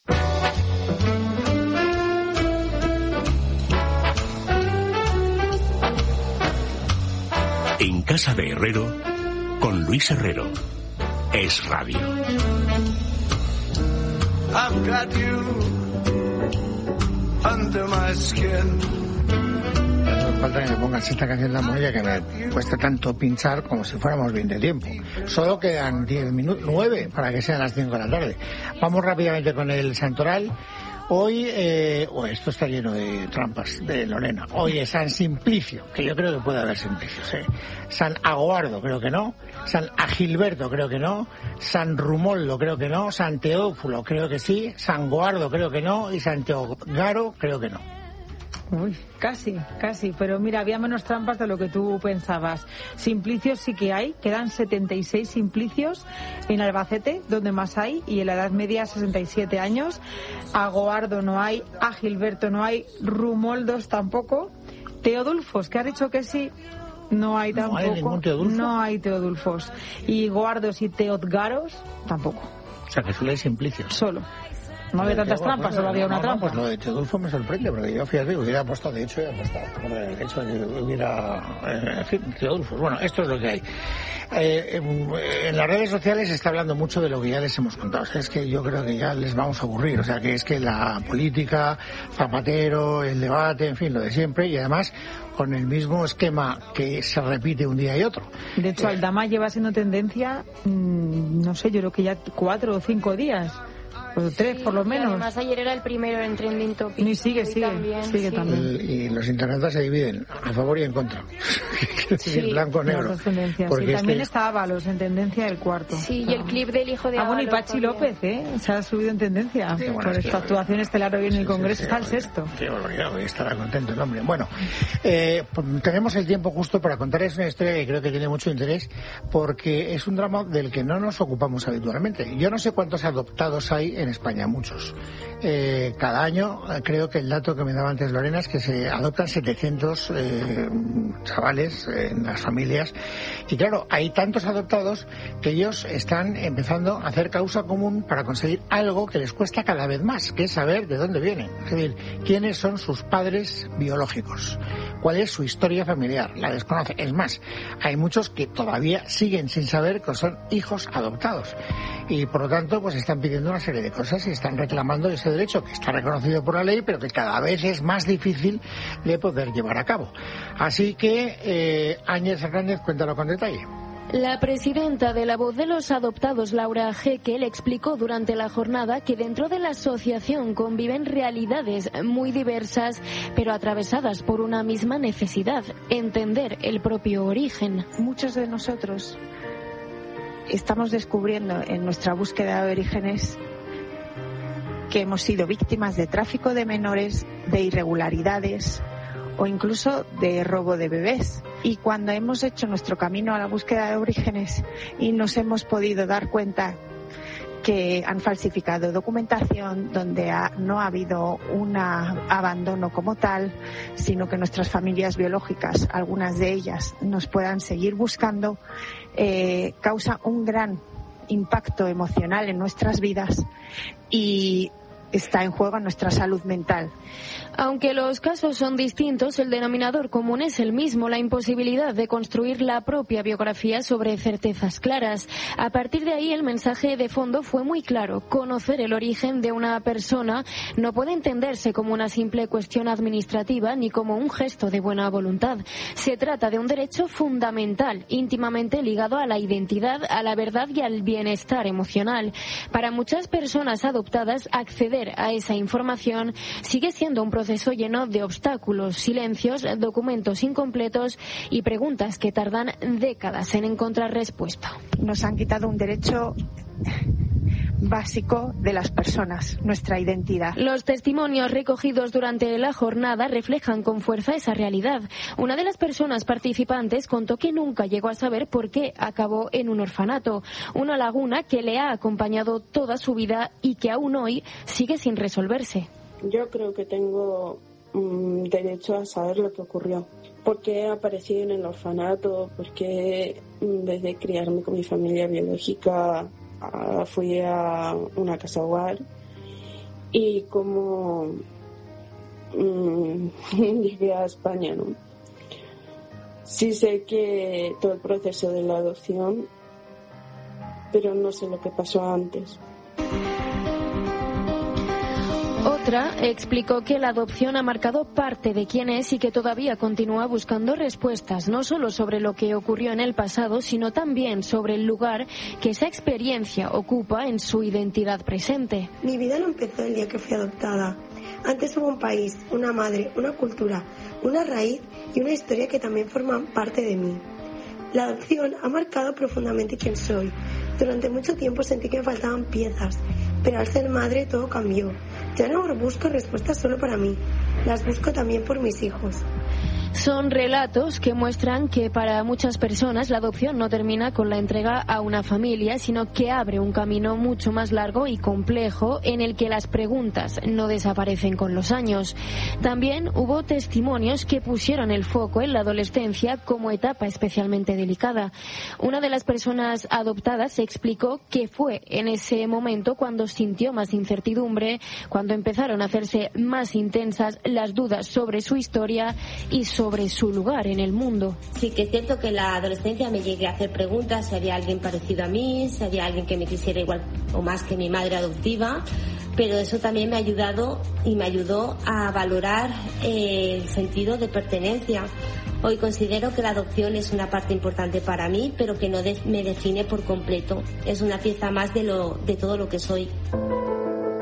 En casa de Herrero, con Luis Herrero. Es Radio. I've got you under my skin. No falta que me pongas esta canción de la Morilla que me cuesta tanto pinchar como si fuéramos bien de tiempo. Solo quedan diez minutos, nueve para que sean las cinco de la tarde. Vamos rápidamente con el santoral. Hoy, eh, oh, esto está lleno de trampas de Lorena. Hoy es San Simplicio, que yo creo que puede haber Simplicios, ¿eh? San Aguardo, creo que no. San Agilberto, creo que no. San Rumoldo, creo que no. San Teófulo, creo que sí. San Guardo, creo que no. Y San Teogaro, creo que no. Uy, casi, casi, pero mira, había menos trampas de lo que tú pensabas. Simplicios sí que hay, quedan setenta y seis simplicios en Albacete, donde más hay, y en la Edad Media sesenta y siete años. Aguardo no hay, Agilberto no hay, Rumoldos tampoco. Teodulfos, que ha dicho que sí, no hay tampoco. ¿No hay ningún Teodulfo? No hay Teodulfos. Y Guardos y Teodgaros tampoco. O sea, que solo hay Simplicios. Solo. No había tantas bueno, trampas, pues, solo había una no, trampa. Pues lo de Teodulfo me sorprende, porque yo, fíjate, hubiera apostado, de hecho, hubiera apostado, de hecho, hubiera, eh, en fin, Teodulfo. Bueno, esto es lo que hay. Eh, en las redes sociales se está hablando mucho de lo que ya les hemos contado. O sea, es que yo creo que ya les vamos a aburrir. O sea, que es que la política, Zapatero, el debate, en fin, lo de siempre, y además con el mismo esquema que se repite un día y otro. De hecho, eh, Aldama lleva siendo tendencia, mmm, no sé, yo creo que ya cuatro o cinco días. o tres por lo menos. Además ayer era el primero en trending topic. Y sigue, sigue, también, sigue sí. también. El, y los internautas se dividen a favor y en contra. Sí, blanco o negro. Las dos tendencias. Porque Sí, también este... está Ábalos en tendencia el cuarto. Sí, y el clip del hijo de Ah, bueno, y Ábalos Pachi también. López, ¿eh? Se ha subido en tendencia Sí, bueno, por es esta que- actuación estelar hoy en el Congreso. Sí, sí, Está el sí, sexto. Qué barbaridad, hoy estará contento el hombre. Bueno, eh, pues tenemos el tiempo justo para contarles una historia que creo que tiene mucho interés, porque es un drama del que no nos ocupamos habitualmente. Yo no sé cuántos adoptados hay en España, muchos. Eh, cada año, eh, creo que el dato que me daba antes Lorena es que se adoptan setecientos eh, chavales eh, en las familias. Y claro, hay tantos adoptados que ellos están empezando a hacer causa común para conseguir algo que les cuesta cada vez más, que es saber de dónde vienen. Es decir, quiénes son sus padres biológicos, cuál es su historia familiar, la desconoce. Es más, hay muchos que todavía siguen sin saber que son hijos adoptados y por lo tanto pues están pidiendo una serie de cosas y están reclamando ese derecho que está reconocido por la ley, pero que cada vez es más difícil de poder llevar a cabo. Así que eh, Áñez Hernández, cuéntalo con detalle. La presidenta de La Voz de los Adoptados, Laura Jekyll, explicó durante la jornada que dentro de la asociación conviven realidades muy diversas, pero atravesadas por una misma necesidad: entender el propio origen. Muchos de nosotros estamos descubriendo en nuestra búsqueda de orígenes que hemos sido víctimas de tráfico de menores, de irregularidades o incluso de robo de bebés. Y cuando hemos hecho nuestro camino a la búsqueda de orígenes y nos hemos podido dar cuenta que han falsificado documentación, donde ha, no ha habido un abandono como tal, sino que nuestras familias biológicas, algunas de ellas, nos puedan seguir buscando, eh, causa un gran impacto emocional en nuestras vidas y está en juego nuestra salud mental. Aunque los casos son distintos, el denominador común es el mismo: la imposibilidad de construir la propia biografía sobre certezas claras. A partir de ahí, el mensaje de fondo fue muy claro: conocer el origen de una persona no puede entenderse como una simple cuestión administrativa ni como un gesto de buena voluntad. Se trata de un derecho fundamental, íntimamente ligado a la identidad, a la verdad y al bienestar emocional. Para muchas personas adoptadas, acceder a esa información sigue siendo un proceso lleno de obstáculos, silencios, documentos incompletos y preguntas que tardan décadas en encontrar respuesta. Nos han quitado un derecho básico de las personas, nuestra identidad. Los testimonios recogidos durante la jornada reflejan con fuerza esa realidad. Una de las personas participantes contó que nunca llegó a saber por qué acabó en un orfanato, una laguna que le ha acompañado toda su vida y que aún hoy sigue sin resolverse. Yo creo que tengo um, derecho a saber lo que ocurrió. ¿Por qué aparecí en el orfanato? ¿Por qué desde criarme con mi familia biológica fui a una casa hogar? Y cómo um, llegué a España, ¿no? Sí sé que todo el proceso de la adopción, pero no sé lo que pasó antes. Otra explicó que la adopción ha marcado parte de quién es y que todavía continúa buscando respuestas, no solo sobre lo que ocurrió en el pasado, sino también sobre el lugar que esa experiencia ocupa en su identidad presente. Mi vida no empezó el día que fui adoptada. Antes hubo un país, una madre, una cultura, una raíz y una historia que también forman parte de mí. La adopción ha marcado profundamente quién soy. Durante mucho tiempo sentí que me faltaban piezas, pero al ser madre todo cambió. Ya no busco respuestas solo para mí, las busco también por mis hijos. Son relatos que muestran que para muchas personas la adopción no termina con la entrega a una familia, sino que abre un camino mucho más largo y complejo en el que las preguntas no desaparecen con los años. También hubo testimonios que pusieron el foco en la adolescencia como etapa especialmente delicada. Una de las personas adoptadas explicó que fue en ese momento cuando sintió más incertidumbre, cuando empezaron a hacerse más intensas las dudas sobre su historia y sobre sobre su lugar en el mundo. Sí que es cierto que en la adolescencia me llegué a hacer preguntas si había alguien parecido a mí, si había alguien que me quisiera igual o más que mi madre adoptiva, pero eso también me ha ayudado y me ayudó a valorar eh, el sentido de pertenencia. Hoy considero que la adopción es una parte importante para mí, pero que no de- me define por completo. Es una pieza más de, lo, de todo lo que soy.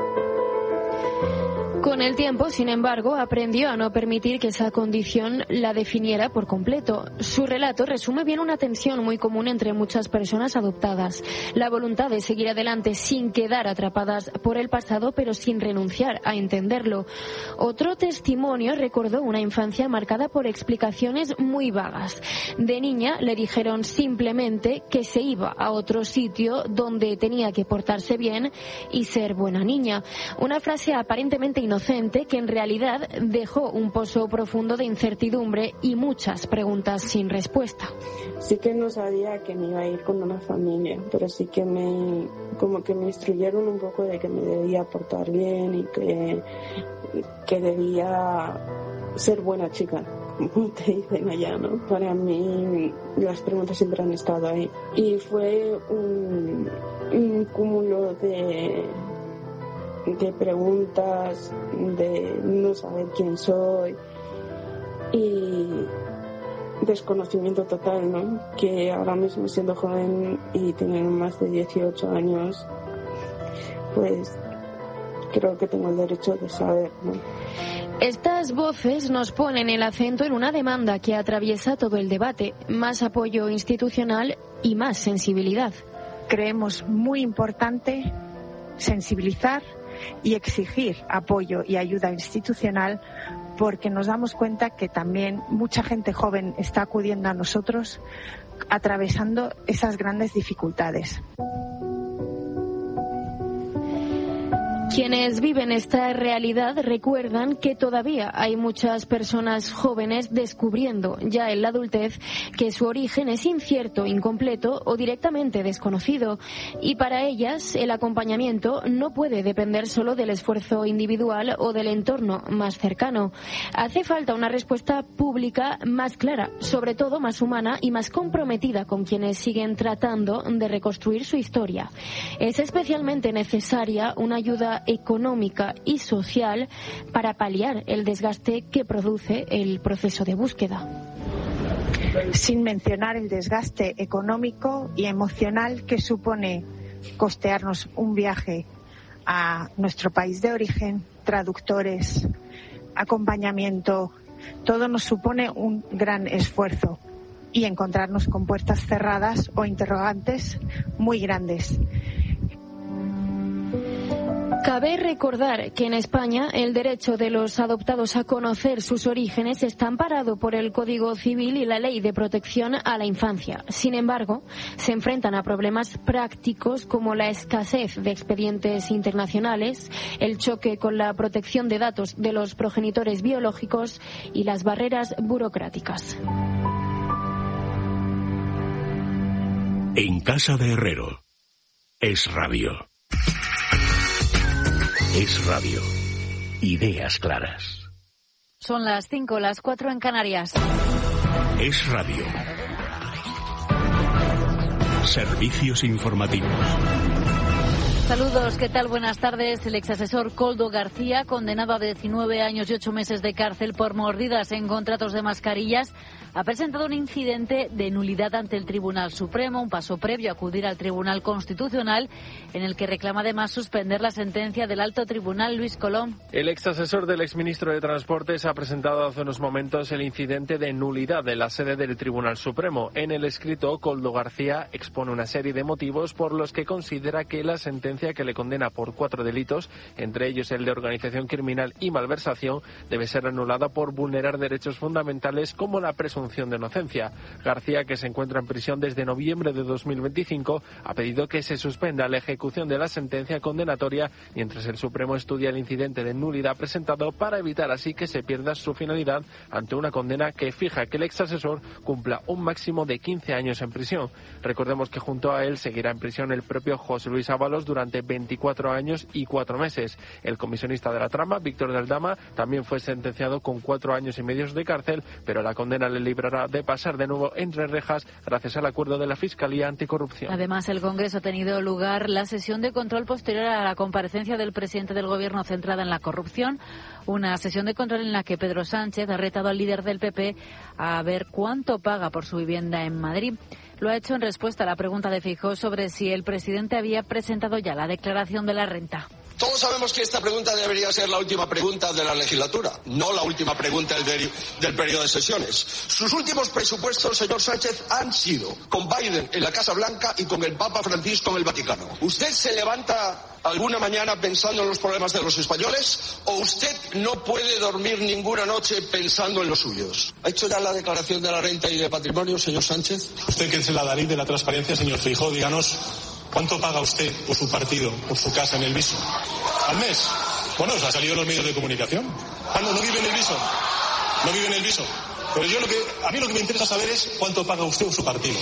Con el tiempo, sin embargo, aprendió a no permitir que esa condición la definiera por completo. Su relato resume bien una tensión muy común entre muchas personas adoptadas. La voluntad de seguir adelante sin quedar atrapadas por el pasado, pero sin renunciar a entenderlo. Otro testimonio recordó una infancia marcada por explicaciones muy vagas. De niña le dijeron simplemente que se iba a otro sitio donde tenía que portarse bien y ser buena niña. Una frase aparentemente inocente que en realidad dejó un pozo profundo de incertidumbre y muchas preguntas sin respuesta. Sí que no sabía que me iba a ir con una familia, pero sí que me como que me instruyeron un poco de que me debía portar bien y que, que debía ser buena chica, como te dicen allá, ¿no? Para mí las preguntas siempre han estado ahí y fue un, un cúmulo de de preguntas, de no saber quién soy y desconocimiento total, ¿no? Que ahora mismo, siendo joven y teniendo más de dieciocho años, pues creo que tengo el derecho de saber, ¿no? Estas voces nos ponen el acento en una demanda que atraviesa todo el debate: más apoyo institucional y más sensibilidad. Creemos muy importante sensibilizar y exigir apoyo y ayuda institucional, porque nos damos cuenta que también mucha gente joven está acudiendo a nosotros atravesando esas grandes dificultades. Quienes viven esta realidad recuerdan que todavía hay muchas personas jóvenes descubriendo ya en la adultez que su origen es incierto, incompleto o directamente desconocido, y para ellas el acompañamiento no puede depender solo del esfuerzo individual o del entorno más cercano. Hace falta una respuesta pública más clara, sobre todo más humana y más comprometida con quienes siguen tratando de reconstruir su historia. Es especialmente necesaria una ayuda económica y social para paliar el desgaste que produce el proceso de búsqueda. Sin mencionar el desgaste económico y emocional que supone costearnos un viaje a nuestro país de origen, traductores, acompañamiento, todo nos supone un gran esfuerzo, y encontrarnos con puertas cerradas o interrogantes muy grandes. Cabe recordar que en España el derecho de los adoptados a conocer sus orígenes está amparado por el Código Civil y la Ley de Protección a la Infancia. Sin embargo, se enfrentan a problemas prácticos como la escasez de expedientes internacionales, el choque con la protección de datos de los progenitores biológicos y las barreras burocráticas. En casa de Herrero. Es radio. Es radio. Ideas claras. Son las cinco, las cuatro en Canarias. Es radio. Servicios informativos. Saludos, ¿qué tal? Buenas tardes. El exasesor Koldo García, condenado a diecinueve años y ocho meses de cárcel por mordidas en contratos de mascarillas, ha presentado un incidente de nulidad ante el Tribunal Supremo, un paso previo a acudir al Tribunal Constitucional, en el que reclama además suspender la sentencia del Alto Tribunal. Luis Colón. El exasesor del exministro de Transportes ha presentado hace unos momentos el incidente de nulidad de la sede del Tribunal Supremo. En el escrito, Koldo García expone una serie de motivos por los que considera que la sentencia que le condena por cuatro delitos, entre ellos el de organización criminal y malversación, debe ser anulada por vulnerar derechos fundamentales como la presunción de inocencia. García, que se encuentra en prisión desde noviembre de dos mil veinticinco, ha pedido que se suspenda la ejecución de la sentencia condenatoria mientras el Supremo estudia el incidente de nulidad presentado, para evitar así que se pierda su finalidad ante una condena que fija que el exasesor cumpla un máximo de quince años en prisión. Recordemos que junto a él seguirá en prisión el propio José Luis Ábalos durante veinticuatro años y cuatro meses. El comisionista de la trama, Víctor del Dama, también fue sentenciado con cuatro años y medio de cárcel, pero la condena le librará de pasar de nuevo entre rejas gracias al acuerdo de la Fiscalía Anticorrupción. Además, el Congreso ha tenido lugar la sesión de control posterior a la comparecencia del presidente del Gobierno centrada en la corrupción, una sesión de control en la que Pedro Sánchez ha retado al líder del P P a ver cuánto paga por su vivienda en Madrid. Lo ha hecho en respuesta a la pregunta de Feijóo sobre si el presidente había presentado ya la declaración de la renta. Todos sabemos que esta pregunta debería ser la última pregunta de la legislatura, no la última pregunta del, del periodo de sesiones. Sus últimos presupuestos, señor Sánchez, han sido con Biden en la Casa Blanca y con el Papa Francisco en el Vaticano. ¿Usted se levanta alguna mañana pensando en los problemas de los españoles o usted no puede dormir ninguna noche pensando en los suyos? ¿Ha hecho ya la declaración de la renta y de patrimonio, señor Sánchez? Usted, que es el adalid de la transparencia, señor Feijóo, díganos cuánto paga usted por su partido, por su casa en el Viso. ¿Al mes? Bueno, os ha salido en los medios de comunicación. Ah, no, no vive en el Viso. No vive en el Viso. Pero yo lo que, a mí lo que me interesa saber es cuánto paga usted o su partido.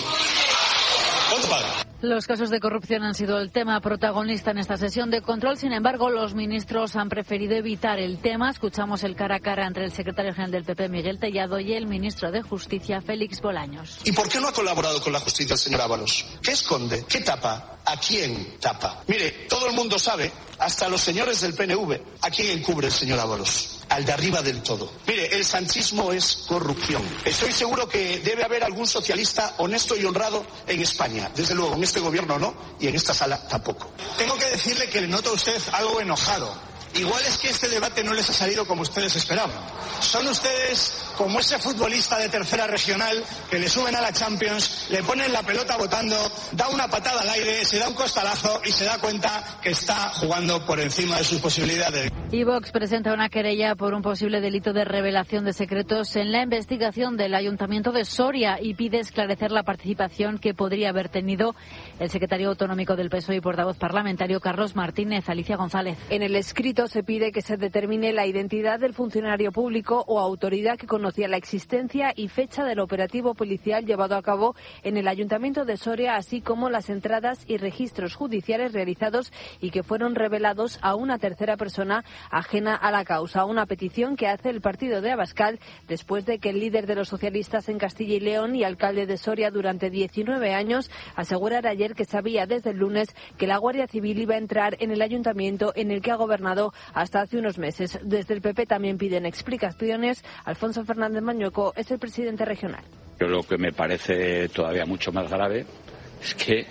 ¿Cuánto paga? Los casos de corrupción han sido el tema protagonista en esta sesión de control. Sin embargo, los ministros han preferido evitar el tema. Escuchamos el cara a cara entre el secretario general del P P, Miguel Tellado, y el ministro de Justicia, Félix Bolaños. ¿Y por qué no ha colaborado con la justicia el señor Ábalos? ¿Qué esconde? ¿Qué tapa? ¿A quién tapa? Mire, todo el mundo sabe, hasta los señores del P N V, ¿a quién encubre el señor Ábalos? Al de arriba del todo. Mire, el sanchismo es corrupción. Estoy seguro que debe haber algún socialista honesto y honrado en España. Desde luego, en este gobierno no, y en esta sala tampoco. Tengo que decirle que le noto a usted algo enojado. Igual es que este debate no les ha salido como ustedes esperaban. Son ustedes como ese futbolista de tercera regional que le suben a la Champions, le ponen la pelota botando, da una patada al aire, se da un costalazo y se da cuenta que está jugando por encima de sus posibilidades. Y Vox presenta una querella por un posible delito de revelación de secretos en la investigación del Ayuntamiento de Soria y pide esclarecer la participación que podría haber tenido el secretario autonómico del P S O E y portavoz parlamentario Carlos Martínez. Alicia González. En el escrito se pide que se determine la identidad del funcionario público o autoridad que conocía la existencia y fecha del operativo policial llevado a cabo en el Ayuntamiento de Soria, así como las entradas y registros judiciales realizados y que fueron revelados a una tercera persona ajena a la causa. Una petición que hace el partido de Abascal después de que el líder de los socialistas en Castilla y León y alcalde de Soria durante diecinueve años asegurara ayer que sabía desde el lunes que la Guardia Civil iba a entrar en el ayuntamiento en el que ha gobernado hasta hace unos meses. Desde el P P también piden explicaciones. Alfonso Fernández Mañueco es el presidente regional. Yo lo que me parece todavía mucho más grave es que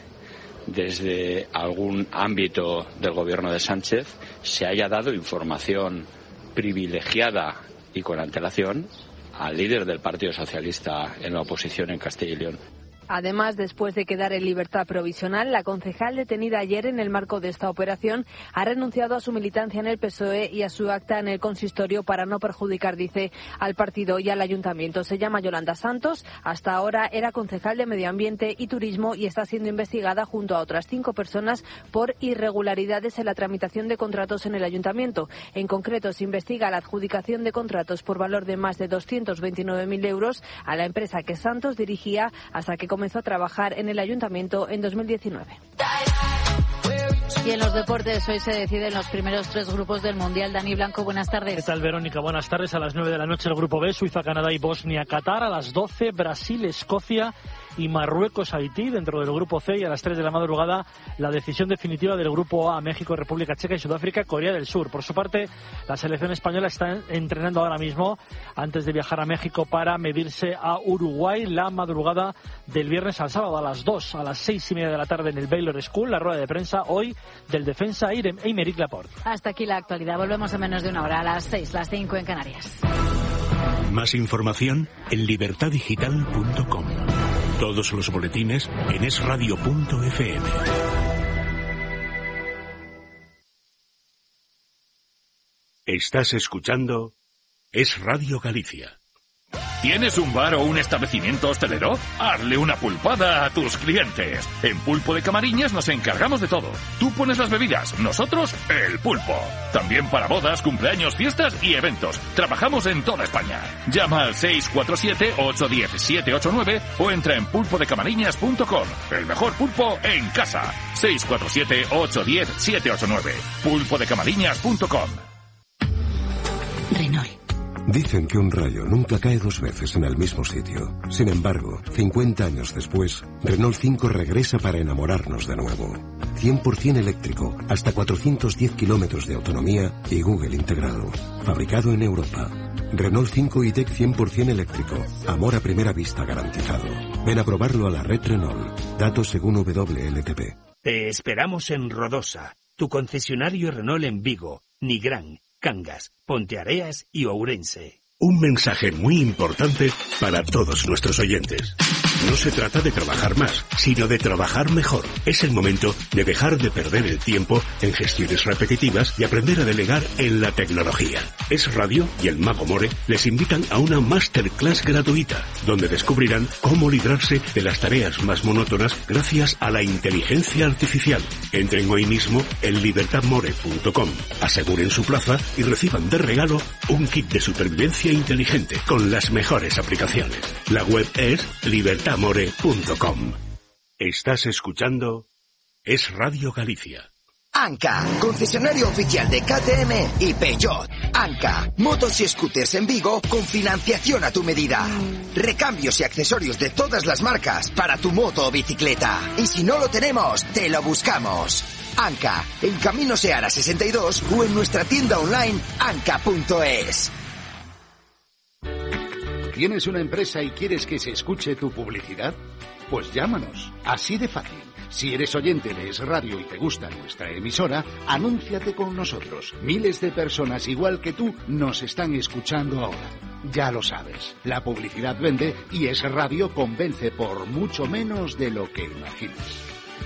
desde algún ámbito del gobierno de Sánchez se haya dado información privilegiada y con antelación al líder del Partido Socialista en la oposición en Castilla y León. Además, después de quedar en libertad provisional, la concejal detenida ayer en el marco de esta operación ha renunciado a su militancia en el P S O E y a su acta en el consistorio para no perjudicar, dice, al partido y al ayuntamiento. Se llama Yolanda Santos, hasta ahora era concejal de Medio Ambiente y Turismo y está siendo investigada junto a otras cinco personas por irregularidades en la tramitación de contratos en el ayuntamiento. En concreto, se investiga la adjudicación de contratos por valor de más de doscientos veintinueve mil euros a la empresa que Santos dirigía hasta que comenzó a trabajar en el ayuntamiento en dos mil diecinueve. Y en los deportes hoy se deciden los primeros tres grupos del Mundial. Dani Blanco, buenas tardes. ¿Qué tal, Verónica? Buenas tardes. A las nueve de la noche el grupo B, Suiza, Canadá y Bosnia-Qatar. A las doce, Brasil, Escocia y Marruecos-Haití. Dentro del grupo C, y a las tres de la madrugada la decisión definitiva del grupo A, México, República Checa y Sudáfrica, Corea del Sur. Por su parte, la selección española está entrenando ahora mismo antes de viajar a México para medirse a Uruguay la madrugada del viernes al sábado a las dos, a las seis y media de la tarde en el Baylor School. La rueda de prensa hoy del defensa Aymeric Laporte. Hasta aquí la actualidad. Volvemos en menos de una hora, a las seis, las cinco en Canarias. Más información en libertad digital punto com. Todos los boletines en es radio punto efe eme. Estás escuchando Es Radio Galicia. ¿Tienes un bar o un establecimiento hostelero? Hazle una pulpada a tus clientes. En Pulpo de Camariñas nos encargamos de todo. Tú pones las bebidas, nosotros el pulpo. También para bodas, cumpleaños, fiestas y eventos. Trabajamos en toda España. Llama al seis cuatro siete, ocho uno cero, siete ocho nueve o entra en pulpo de camariñas punto com. El mejor pulpo en casa. seis cuatro siete, ocho uno cero, siete ocho nueve. pulpo de camariñas punto com. Renault. Dicen que un rayo nunca cae dos veces en el mismo sitio. Sin embargo, cincuenta años después, Renault cinco regresa para enamorarnos de nuevo. cien por ciento eléctrico, hasta cuatrocientos diez kilómetros de autonomía y Google integrado. Fabricado en Europa. Renault cinco e-Tech cien por ciento eléctrico. Amor a primera vista garantizado. Ven a probarlo a la red Renault. Datos según W L T P. Te esperamos en Rodosa, tu concesionario Renault en Vigo, Nigrán, Cangas, Ponteareas y Ourense. Un mensaje muy importante para todos nuestros oyentes. No se trata de trabajar más, sino de trabajar mejor. Es el momento de dejar de perder el tiempo en gestiones repetitivas y aprender a delegar en la tecnología. Es Radio y el Mago More les invitan a una masterclass gratuita, donde descubrirán cómo librarse de las tareas más monótonas gracias a la inteligencia artificial. Entren hoy mismo en libertad more punto com, aseguren su plaza y reciban de regalo un kit de supervivencia inteligente con las mejores aplicaciones. La web es libertad more punto com. Estás escuchando Es Radio Galicia. Anca, concesionario oficial de K T M y Peugeot. Anca, motos y scooters en Vigo con financiación a tu medida. Recambios y accesorios de todas las marcas para tu moto o bicicleta. Y si no lo tenemos, te lo buscamos. Anca, en Camino Seara sesenta y dos o en nuestra tienda online anca punto es. ¿Tienes una empresa y quieres que se escuche tu publicidad? Pues llámanos, así de fácil. Si eres oyente de Es Radio y te gusta nuestra emisora, anúnciate con nosotros. Miles de personas igual que tú nos están escuchando ahora. Ya lo sabes, la publicidad vende y Es Radio convence por mucho menos de lo que imaginas.